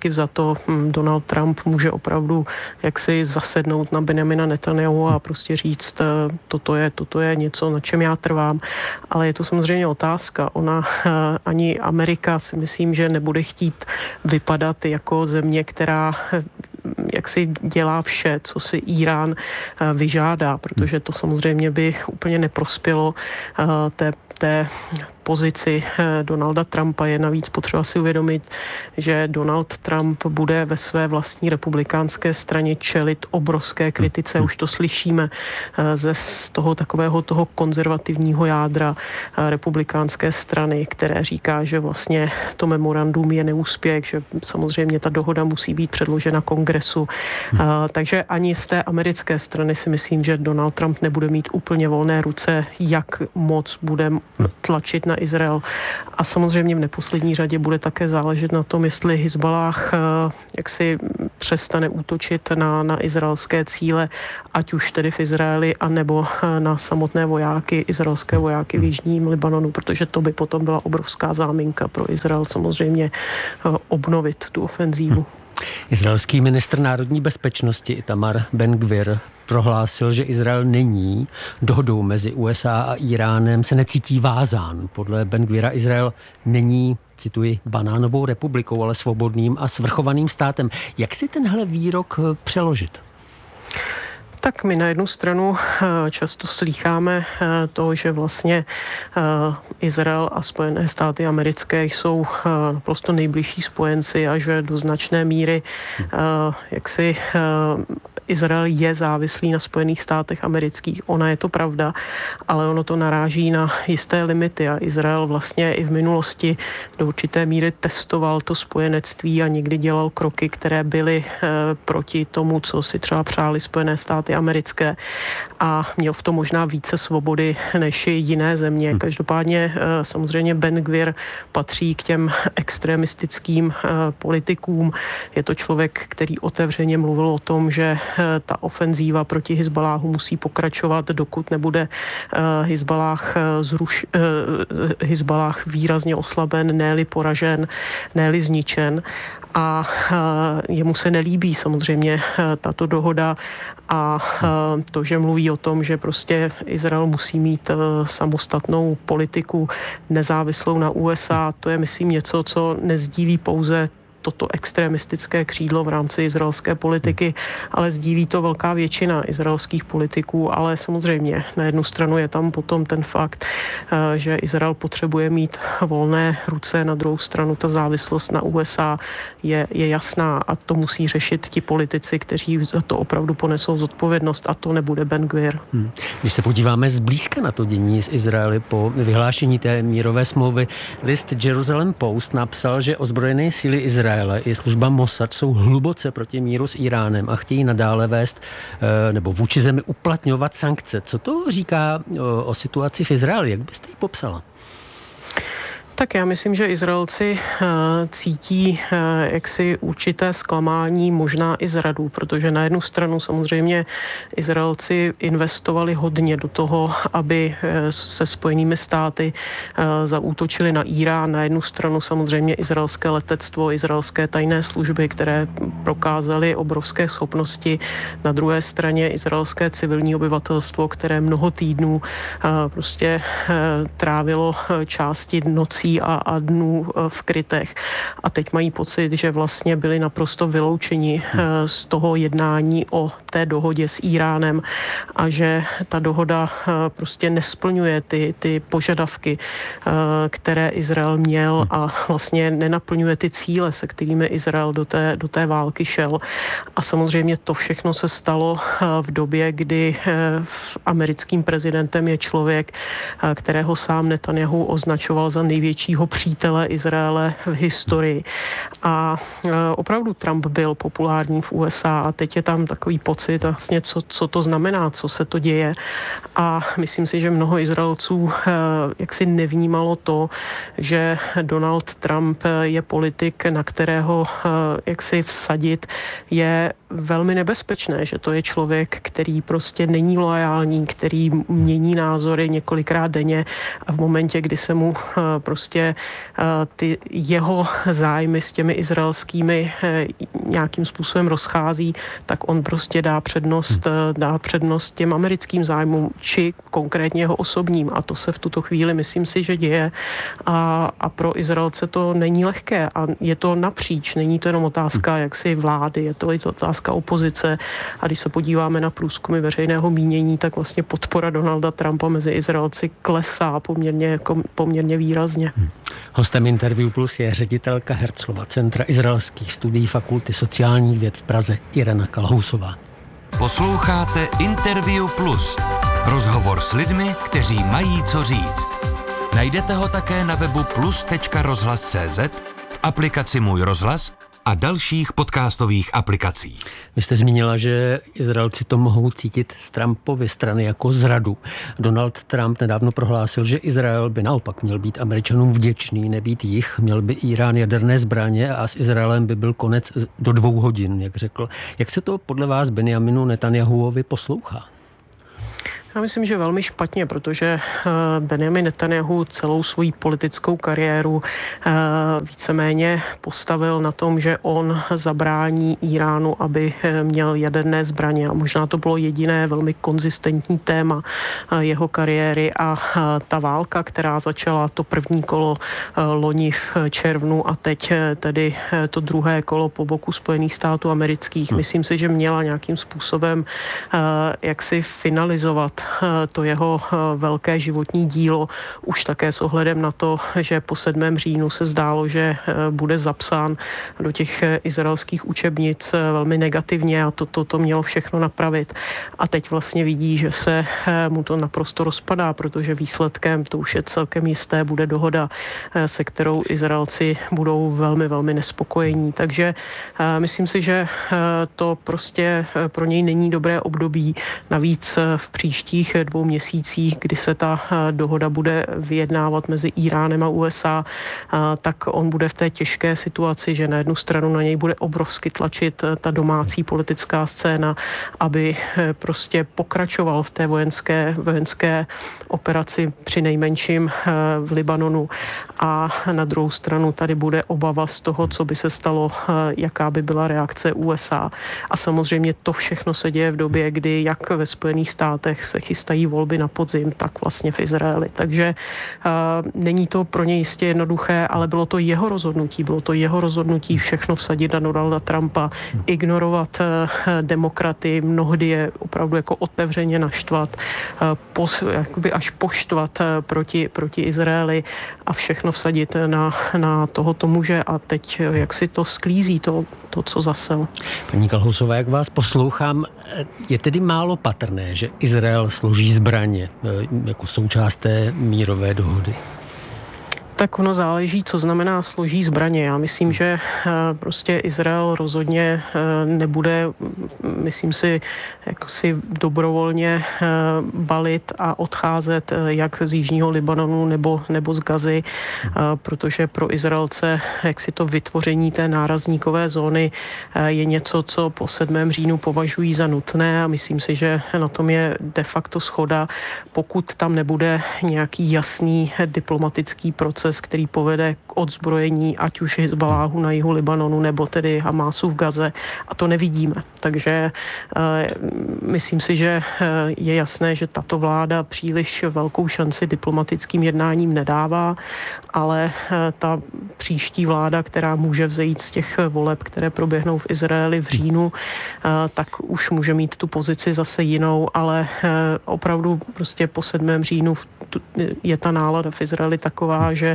to Donald Trump může opravdu jaksi zasednout na Benjamina Netanyahu a prostě říct, toto je, toto je něco, na čem já trvám. Ale je to samozřejmě otázka. Ona ani Amerika si myslím, že nebude chtít vypadat jako země, která jak si dělá vše, co si Irán vyžádá, protože to samozřejmě by úplně neprospělo té, té pozici Donalda Trumpa. Je navíc potřeba si uvědomit, že Donald Trump bude ve své vlastní republikánské straně čelit obrovské kritice. Už to slyšíme ze z toho takového toho konzervativního jádra republikánské strany, které říká, že vlastně to memorandum je neúspěch, že samozřejmě ta dohoda musí být předložena kongresu. Takže ani z té americké strany si myslím, že Donald Trump nebude mít úplně volné ruce, jak moc bude tlačit na Izrael. A samozřejmě v neposlední řadě bude také záležet na tom, jestli Hizbalách jak si přestane útočit na, na izraelské cíle, ať už tedy v Izraeli, anebo na samotné vojáky, izraelské vojáky v jižním Libanonu, protože to by potom byla obrovská záminka pro Izrael samozřejmě obnovit tu ofenzívu. Izraelský ministr národní bezpečnosti Itamar Ben-Gvir prohlásil, že Izrael není dohodou mezi U S A a Iránem, se necítí vázán. Podle Ben-Gvira Izrael není, cituji, banánovou republikou, ale svobodným a svrchovaným státem. Jak si tenhle výrok přeložit? Tak my na jednu stranu často slýcháme to, že vlastně Izrael a Spojené státy americké jsou naprosto nejbližší spojenci a že do značné míry jaksi Izrael je závislý na Spojených státech amerických. Ona je to pravda, ale ono to naráží na jisté limity a Izrael vlastně i v minulosti do určité míry testoval to spojenectví a někdy dělal kroky, které byly proti tomu, co si třeba přáli Spojené státy americké a měl v tom možná více svobody než i jiné země. Každopádně samozřejmě Ben-Gvir patří k těm extremistickým politikům. Je to člověk, který otevřeně mluvil o tom, že ta ofenzíva proti Hizbaláhu musí pokračovat, dokud nebude Hizbalách, zruš, Hizbalách výrazně oslaben, ne-li poražen, ne-li zničen. A jemu se nelíbí samozřejmě tato dohoda a to, že mluví o tom, že prostě Izrael musí mít samostatnou politiku nezávislou na U S A, to je myslím něco, co nezdílí pouze toto extremistické křídlo v rámci izraelské politiky, ale sdílí to velká většina izraelských politiků, ale samozřejmě na jednu stranu je tam potom ten fakt, že Izrael potřebuje mít volné ruce, na druhou stranu ta závislost na U S A je, je jasná a to musí řešit ti politici, kteří za to opravdu ponesou zodpovědnost a to nebude Ben-Gvir. Hmm. Když se podíváme zblízka na to dění z Izraeli po vyhlášení té mírové smlouvy, list Jerusalem Post napsal, že ozbrojené síly Izraele i služba Mossad jsou hluboce proti míru s Iránem a chtějí nadále vést nebo vůči zemi uplatňovat sankce. Co to říká o, o situaci v Izraeli? Jak byste ji popsala? Tak já myslím, že Izraelci uh, cítí uh, jaksi určité zklamání, možná i zradu, protože na jednu stranu samozřejmě Izraelci investovali hodně do toho, aby uh, se Spojenými státy uh, zaútočili na Irán. Na jednu stranu samozřejmě izraelské letectvo, izraelské tajné služby, které prokázaly obrovské schopnosti. Na druhé straně izraelské civilní obyvatelstvo, které mnoho týdnů uh, prostě uh, trávilo uh, části nocí A, a dnů v krytech. A teď mají pocit, že vlastně byli naprosto vyloučeni z toho jednání o té dohodě s Iránem a že ta dohoda prostě nesplňuje ty, ty požadavky, které Izrael měl a vlastně nenaplňuje ty cíle, se kterými Izrael do té, do té války šel. A samozřejmě to všechno se stalo v době, kdy americkým prezidentem je člověk, kterého sám Netanyahu označoval za největšího přítele Izraele v historii. A opravdu Trump byl populární v U S A a teď je tam takový pocit, pocit vlastně, co, co to znamená, co se to děje. A myslím si, že mnoho Izraelců jaksi nevnímalo to, že Donald Trump je politik, na kterého jaksi vsadit je velmi nebezpečné, že to je člověk, který prostě není loajální, který mění názory několikrát denně a v momentě, kdy se mu prostě ty jeho zájmy s těmi izraelskými nějakým způsobem rozchází, tak on prostě dá přednost, dá přednost těm americkým zájmům, či konkrétně jeho osobním. A to se v tuto chvíli, myslím si, že děje. A, a pro Izraelce to není lehké. A je to napříč. Není to jenom otázka jaksi vlády, je to i to otázka opozice. A když se podíváme na průzkumy veřejného mínění, tak vlastně podpora Donalda Trumpa mezi Izraelci klesá poměrně, poměrně výrazně. Hostem Interview Plus je ředitelka Herzlova centra izraelských studií Fakulty sociálních věd v Praze Irena Kalhousová. Posloucháte Interview Plus. Rozhovor s lidmi, kteří mají co říct. Najdete ho také na webu plus tečka rozhlas tečka cé zet, v aplikaci Můj rozhlas a dalších podcastových aplikací. Vy jste zmínila, že Izraelci to mohou cítit z Trumpovy strany jako zradu. Donald Trump nedávno prohlásil, že Izrael by naopak měl být Američanům vděčný, nebýt jich. Měl by Irán jaderné zbraně a s Izraelem by byl konec do dvou hodin, jak řekl. Jak se to podle vás Benjaminu Netanjahuovi poslouchá? Já myslím, že velmi špatně, protože Benjamin Netanjahu celou svou politickou kariéru víceméně postavil na tom, že on zabrání Iránu, aby měl jaderné zbraně. A možná to bylo jediné velmi konzistentní téma jeho kariéry a ta válka, která začala to první kolo loni v červnu a teď tedy to druhé kolo po boku Spojených států amerických. Myslím si, že měla nějakým způsobem jaksi finalizovat to jeho velké životní dílo, už také s ohledem na to, že po sedmém říjnu se zdálo, že bude zapsán do těch izraelských učebnic velmi negativně a toto to, to mělo všechno napravit. A teď vlastně vidí, že se mu to naprosto rozpadá, protože výsledkem, to už je celkem jisté, bude dohoda, se kterou Izraelci budou velmi, velmi nespokojení. Takže myslím si, že to prostě pro něj není dobré období. Navíc v příštích dvou měsících, kdy se ta dohoda bude vyjednávat mezi Iránem a U S A, tak on bude v té těžké situaci, že na jednu stranu na něj bude obrovsky tlačit ta domácí politická scéna, aby prostě pokračoval v té vojenské, vojenské operaci při nejmenším v Libanonu. A na druhou stranu tady bude obava z toho, co by se stalo, jaká by byla reakce U S A. A samozřejmě to všechno se děje v době, kdy jak ve Spojených státech se chystají volby na podzim, tak vlastně v Izraeli. Takže uh, není to pro ně jistě jednoduché, ale bylo to jeho rozhodnutí. Bylo to jeho rozhodnutí všechno vsadit na Donalda Trumpa, ignorovat uh, demokraty, mnohdy je opravdu jako otevřeně naštvat, uh, pos, jakoby až poštvat uh, proti, proti Izraeli a všechno vsadit na, na tohoto muže a teď uh, jak si to sklízí, to, to co zasel. Paní Kalhousová, jak vás poslouchám, je tedy málo patrné, že Izrael složí zbraně jako součást té mírové dohody? Tak ono záleží, co znamená složí zbraně. Já myslím, že prostě Izrael rozhodně nebude, myslím si, jako si dobrovolně balit a odcházet jak z jižního Libanonu nebo, nebo z Gazy, protože pro Izraelce jak si to vytvoření té nárazníkové zóny je něco, co po sedmém říjnu považují za nutné a myslím si, že na tom je de facto shoda, pokud tam nebude nějaký jasný diplomatický proces, který povede k odzbrojení ať už Hizbaláhu na jihu Libanonu nebo tedy Hamásu v Gaze a to nevidíme. Takže e, myslím si, že je jasné, že tato vláda příliš velkou šanci diplomatickým jednáním nedává, ale e, ta příští vláda, která může vzejít z těch voleb, které proběhnou v Izraeli v říjnu, e, tak už může mít tu pozici zase jinou, ale e, opravdu prostě po sedmém říjnu je ta nálada v Izraeli taková, že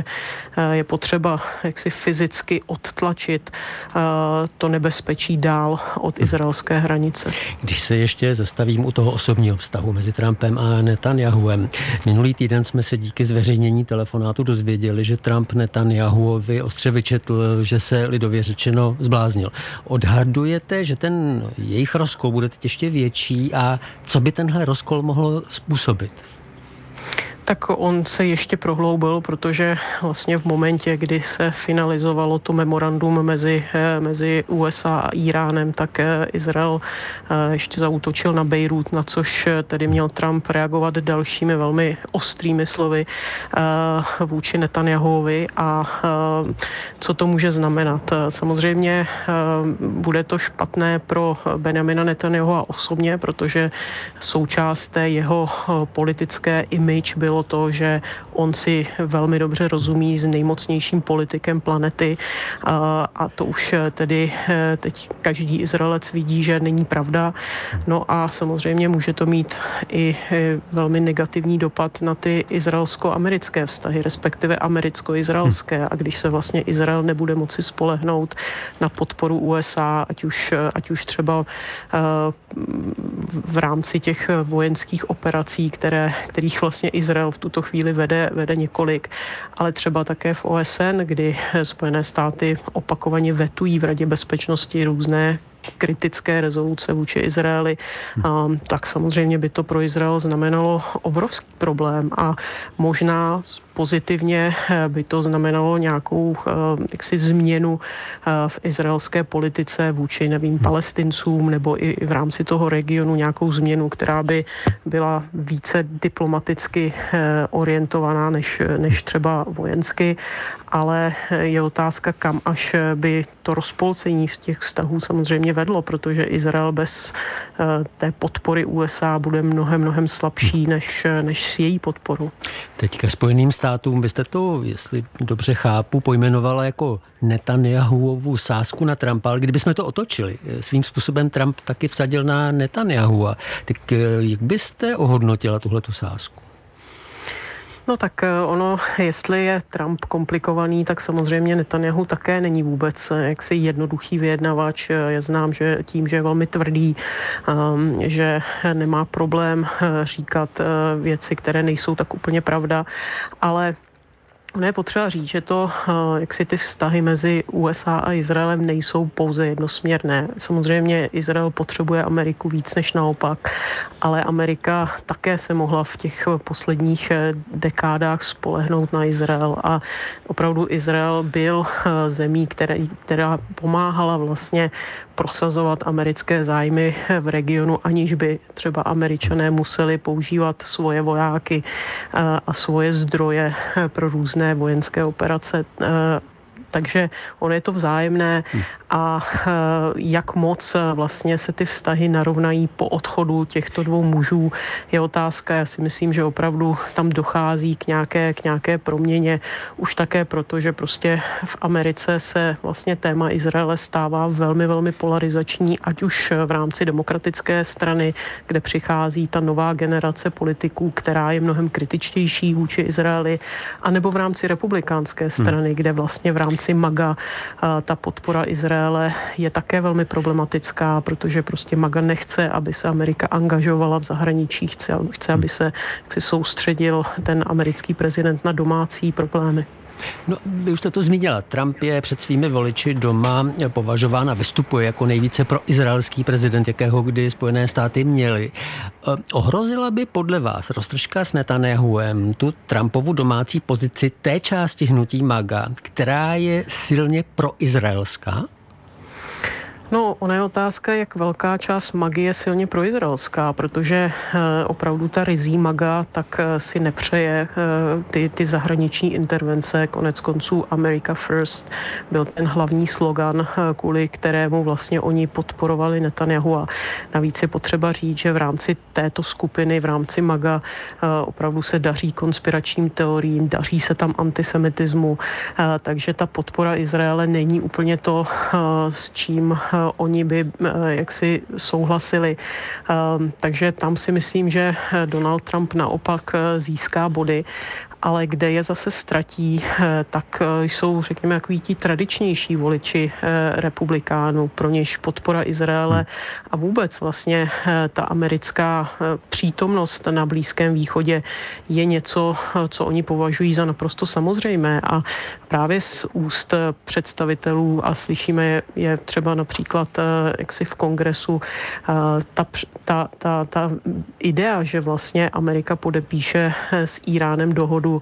je potřeba jaksi fyzicky odtlačit to nebezpečí dál od izraelské hranice. Když se ještě zastavím u toho osobního vztahu mezi Trumpem a Netanyahuem. Minulý týden jsme se díky zveřejnění telefonátu dozvěděli, že Trump Netanyahuovi ostře vyčetl, že se lidově řečeno zbláznil. Odhadujete, že ten jejich rozkol bude teď ještě větší a co by tenhle rozkol mohl způsobit? Tak on se ještě prohloubil, protože vlastně v momentě, kdy se finalizovalo to memorandum mezi, mezi U S A a Iránem, tak Izrael ještě zaútočil na Bejrút, na což tedy měl Trump reagovat dalšími velmi ostrými slovy vůči Netanyahuovi. A co to může znamenat? Samozřejmě bude to špatné pro Benjamina Netanyahua osobně, protože součást té jeho politické image bylo to, že on si velmi dobře rozumí s nejmocnějším politikem planety a, a to už tedy teď každý Izraelec vidí, že není pravda. No a samozřejmě může to mít i velmi negativní dopad na ty izraelsko-americké vztahy, respektive americko-izraelské. A když se vlastně Izrael nebude moci spolehnout na podporu U S A, ať už, ať už třeba v rámci těch vojenských operací, které, kterých vlastně Izrael v tuto chvíli vede, vede několik, ale třeba také v O S N, kdy Spojené státy opakovaně vetují v Radě bezpečnosti různé kritické rezoluce vůči Izraeli, um, tak samozřejmě by to pro Izrael znamenalo obrovský problém a možná pozitivně by to znamenalo nějakou uh, jaksi změnu uh, v izraelské politice vůči, nevím, Palestincům nebo i v rámci toho regionu nějakou změnu, která by byla více diplomaticky uh, orientovaná než, než třeba vojensky, ale je otázka, kam až by to rozpolcení v těch vztahů samozřejmě vedlo, protože Izrael bez uh, té podpory U S A bude mnohem, mnohem slabší než, než s její podporou. Teďka Spojeným státům byste to, jestli dobře chápu, pojmenovala jako Netanyahuovu sázku na Trumpa, ale kdybychom to otočili, svým způsobem Trump taky vsadil na Netanyahua, tak jak byste ohodnotila tuhletu sázku? No tak ono, jestli je Trump komplikovaný, tak samozřejmě Netanyahu také není vůbec jaksi jednoduchý vyjednavač. Je znám, že tím, že je velmi tvrdý, um, že nemá problém říkat uh, věci, které nejsou tak úplně pravda, ale ono je potřeba říct, že to, jak si ty vztahy mezi U S A a Izraelem nejsou pouze jednosměrné. Samozřejmě Izrael potřebuje Ameriku víc než naopak, ale Amerika také se mohla v těch posledních dekádách spolehnout na Izrael a opravdu Izrael byl zemí, které, která pomáhala vlastně prosazovat americké zájmy v regionu, aniž by třeba Američané museli používat svoje vojáky a svoje zdroje pro různé vojenské operace. Takže ono je to vzájemné a jak moc vlastně se ty vztahy narovnají po odchodu těchto dvou mužů je otázka. Já si myslím, že opravdu tam dochází k nějaké, k nějaké proměně. Už také proto, že prostě v Americe se vlastně téma Izraele stává velmi, velmi polarizační, ať už v rámci demokratické strany, kde přichází ta nová generace politiků, která je mnohem kritičtější vůči Izraeli, anebo v rámci republikánské strany, hmm. kde vlastně v rámci MAGA ta podpora Izraele je také velmi problematická, protože prostě MAGA nechce, aby se Amerika angažovala v zahraničí, chce, chce aby se chce soustředil ten americký prezident na domácí problémy. No, vy už jste to zmínila. Trump je před svými voliči doma považován a vystupuje jako nejvíce proizraelský prezident, jakého kdy Spojené státy měly. Ohrozila by podle vás roztržka s Netanyahuem tu Trumpovu domácí pozici té části hnutí MAGA, která je silně proizraelská? No, ona je otázka, jak velká část MAGy je silně proizraelská, protože e, opravdu ta rizí MAGA tak e, si nepřeje e, ty, ty zahraniční intervence. Konec konců America First byl ten hlavní slogan, e, kvůli kterému vlastně oni podporovali Netanyahu. A navíc je potřeba říct, že v rámci této skupiny, v rámci MAGA e, opravdu se daří konspiračním teoriím, daří se tam antisemitismu, e, takže ta podpora Izraele není úplně to, e, s čím oni by jaksi souhlasili. Takže tam si myslím, že Donald Trump naopak získá body. ale kde je zase ztratí, tak jsou, řekněme, takový ti tradičnější voliči republikánů, pro něž podpora Izraele a vůbec vlastně ta americká přítomnost na Blízkém východě je něco, co oni považují za naprosto samozřejmé a právě z úst představitelů a slyšíme je třeba například jaksi v kongresu ta, ta, ta, ta idea, že vlastně Amerika podepíše s Íránem dohodu,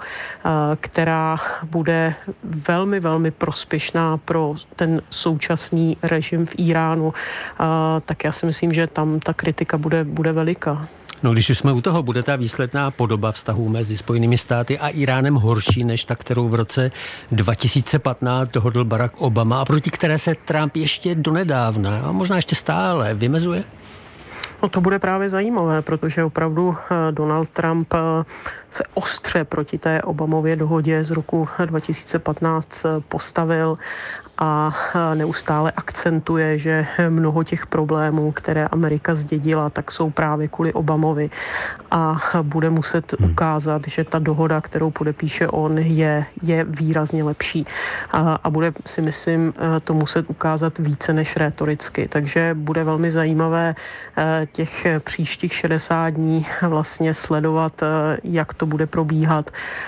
která bude velmi, velmi prospěšná pro ten současný režim v Íránu, tak já si myslím, že tam ta kritika bude, bude veliká. No, když už jsme u toho, bude ta výsledná podoba vztahů mezi Spojenými státy a Íránem horší než ta, kterou v roce dva tisíce patnáct dohodl Barack Obama a proti které se Trump ještě donedávna a možná ještě stále vymezuje? No to bude právě zajímavé, protože opravdu Donald Trump se ostře proti té Obamově dohodě z roku dva tisíce patnáct postavil a neustále akcentuje, že mnoho těch problémů, které Amerika zdědila, tak jsou právě kvůli Obamovi a bude muset ukázat, že ta dohoda, kterou podepíše on, je, je výrazně lepší a, a bude, si myslím, to muset ukázat více než rétoricky. Takže bude velmi zajímavé těch příštích šedesát dní vlastně sledovat, jak to bude probíhat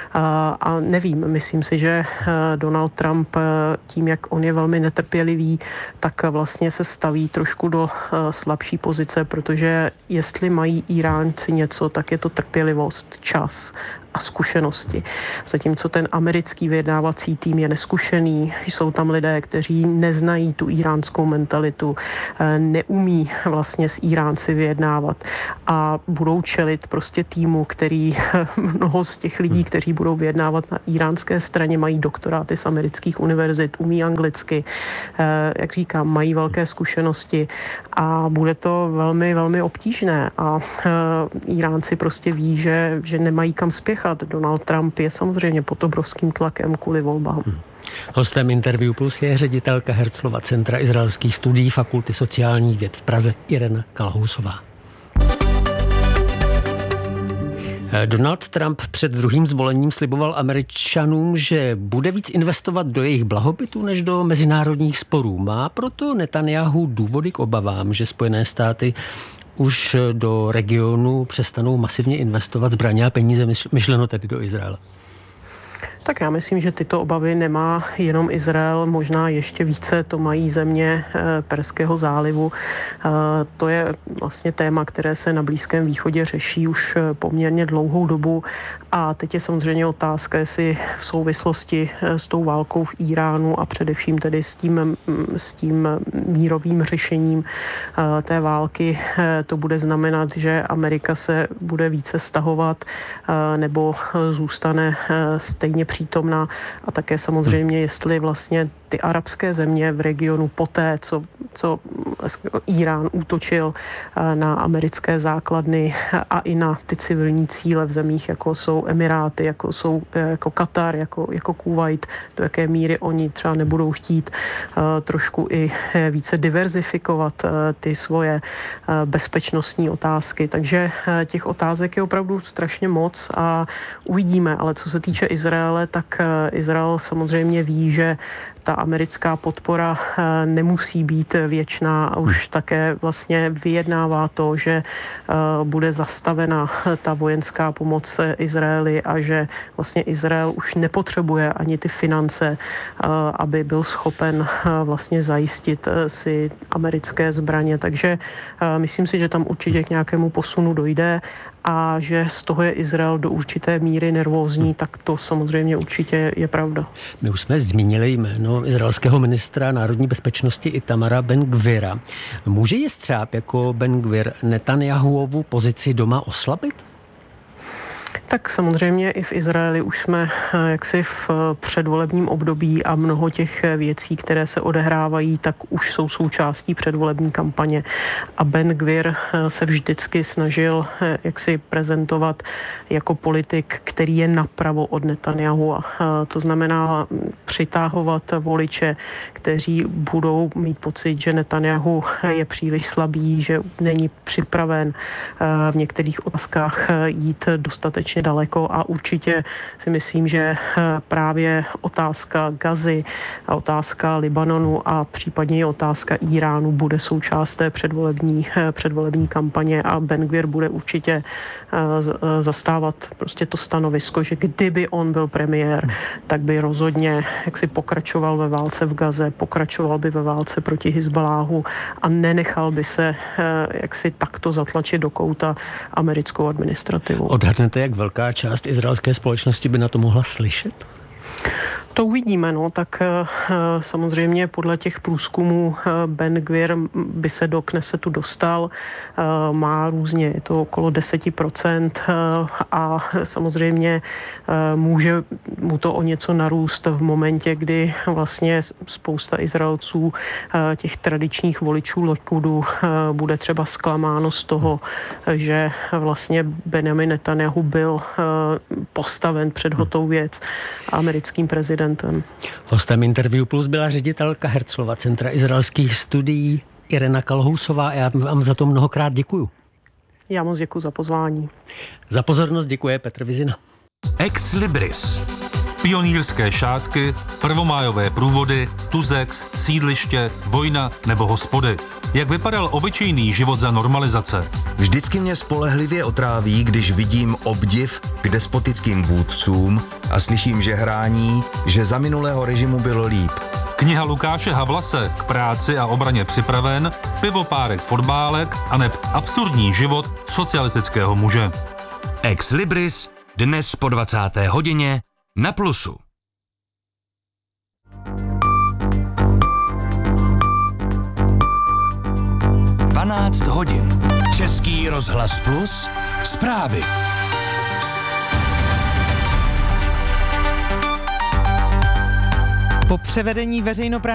a nevím, myslím si, že Donald Trump tím, jak on je velmi netrpělivý, tak vlastně se staví trošku do slabší pozice, protože jestli mají Íránci něco, tak je to trpělivost, čas a zkušenosti. Zatímco ten americký vyjednávací tým je neskušený, jsou tam lidé, kteří neznají tu íránskou mentalitu, neumí vlastně s Íránci vyjednávat a budou čelit prostě týmu, který mnoho z těch lidí, kteří budou vyjednávat na íránské straně, mají doktoráty z amerických univerzit, umí anglicky, jak říkám, mají velké zkušenosti a bude to velmi, velmi obtížné a Íránci prostě ví, že, že nemají kam spěchat. Donald Trump je samozřejmě pod obrovským tlakem kvůli volbám. Hmm. Hostem Interview Plus je ředitelka Herzlova centra izraelských studií Fakulty sociálních věd v Praze Irena Kalhousová. Donald Trump před druhým zvolením sliboval Američanům, že bude víc investovat do jejich blahobytu než do mezinárodních sporů. Má proto Netanjahu důvody k obavám, že Spojené státy už do regionu přestanou masivně investovat zbraně a peníze, myšleno tedy do Izraele? Tak já myslím, že tyto obavy nemá jenom Izrael, možná ještě více to mají země Perského zálivu. To je vlastně téma, které se na Blízkém východě řeší už poměrně dlouhou dobu a teď je samozřejmě otázka, jestli v souvislosti s tou válkou v Íránu a především tedy s tím, s tím mírovým řešením té války to bude znamenat, že Amerika se bude více stahovat nebo zůstane stejně přítomná a také samozřejmě, jestli vlastně ty arabské země v regionu poté, co, co Írán útočil na americké základny a i na ty civilní cíle v zemích, jako jsou Emiráty, jako jsou jako Katar, jako, jako Kuvajt, do jaké míry oni třeba nebudou chtít uh, trošku i více diverzifikovat uh, ty svoje uh, bezpečnostní otázky. Takže uh, těch otázek je opravdu strašně moc a uvidíme, ale co se týče Izraele, tak uh, Izrael samozřejmě ví, že ta americká podpora nemusí být věčná a už také vlastně vyjednává to, že bude zastavena ta vojenská pomoc Izraeli a že vlastně Izrael už nepotřebuje ani ty finance, aby byl schopen vlastně zajistit si americké zbraně. Takže myslím si, že tam určitě k nějakému posunu dojde a že z toho je Izrael do určité míry nervózní, tak to samozřejmě určitě je pravda. My už jsme zmínili jméno izraelského ministra národní bezpečnosti Itamara Ben-Gvira. Může jestřáb jako Ben-Gvir Netanjahuovu pozici doma oslabit? Tak samozřejmě i v Izraeli už jsme jaksi v předvolebním období a mnoho těch věcí, které se odehrávají, tak už jsou součástí předvolební kampaně. A Ben-Gvir se vždycky snažil jaksi prezentovat jako politik, který je napravo od Netanjahu. To znamená přitáhovat voliče, kteří budou mít pocit, že Netanjahu je příliš slabý, že není připraven v některých otázkách jít dostatečně dostatečně daleko a určitě si myslím, že právě otázka Gazy a otázka Libanonu a případně i otázka Iránu bude součást té předvolební, předvolební kampaně a Ben Gvir bude určitě zastávat prostě to stanovisko, že kdyby on byl premiér, tak by rozhodně jaksi pokračoval ve válce v Gaze, pokračoval by ve válce proti Hizbaláhu a nenechal by se jaksi takto zatlačit do kouta americkou administrativu. Odhadnete, jak velká část izraelské společnosti by na to mohla slyšet? To uvidíme, no, tak samozřejmě podle těch průzkumů Ben Gvir by se do Knesetu dostal, má různě, je to okolo deset procent a samozřejmě může mu to o něco narůst v momentě, kdy vlastně spousta Izraelců, těch tradičních voličů Likudu, bude třeba zklamáno z toho, že vlastně Benjamin Netanyahu byl postaven před hotovou věc americkým prezidentem. Hostem Interview Plus byla ředitelka Herzlova centra izraelských studií Irena Kalhousová. Já vám za to mnohokrát děkuju. Já moc děkuji za pozvání. Za pozornost děkuje Petr Vizina. Ex Libris. Pionýrské šátky, prvomájové průvody, tuzex, sídliště, vojna nebo hospody. Jak vypadal obyčejný život za normalizace? Vždycky mě spolehlivě otráví, když vidím obdiv k despotickým vůdcům a slyším žehrání, že za minulého režimu bylo líp. Kniha Lukáše Havlase K práci a obraně připraven, pivopárek fotbálek a neb absurdní život socialistického muže. Ex Libris dnes po dvacáté hodině na Plusu. dvanáct hodin. Český rozhlas Plus. Zprávy. Po převedení veřejnoprávního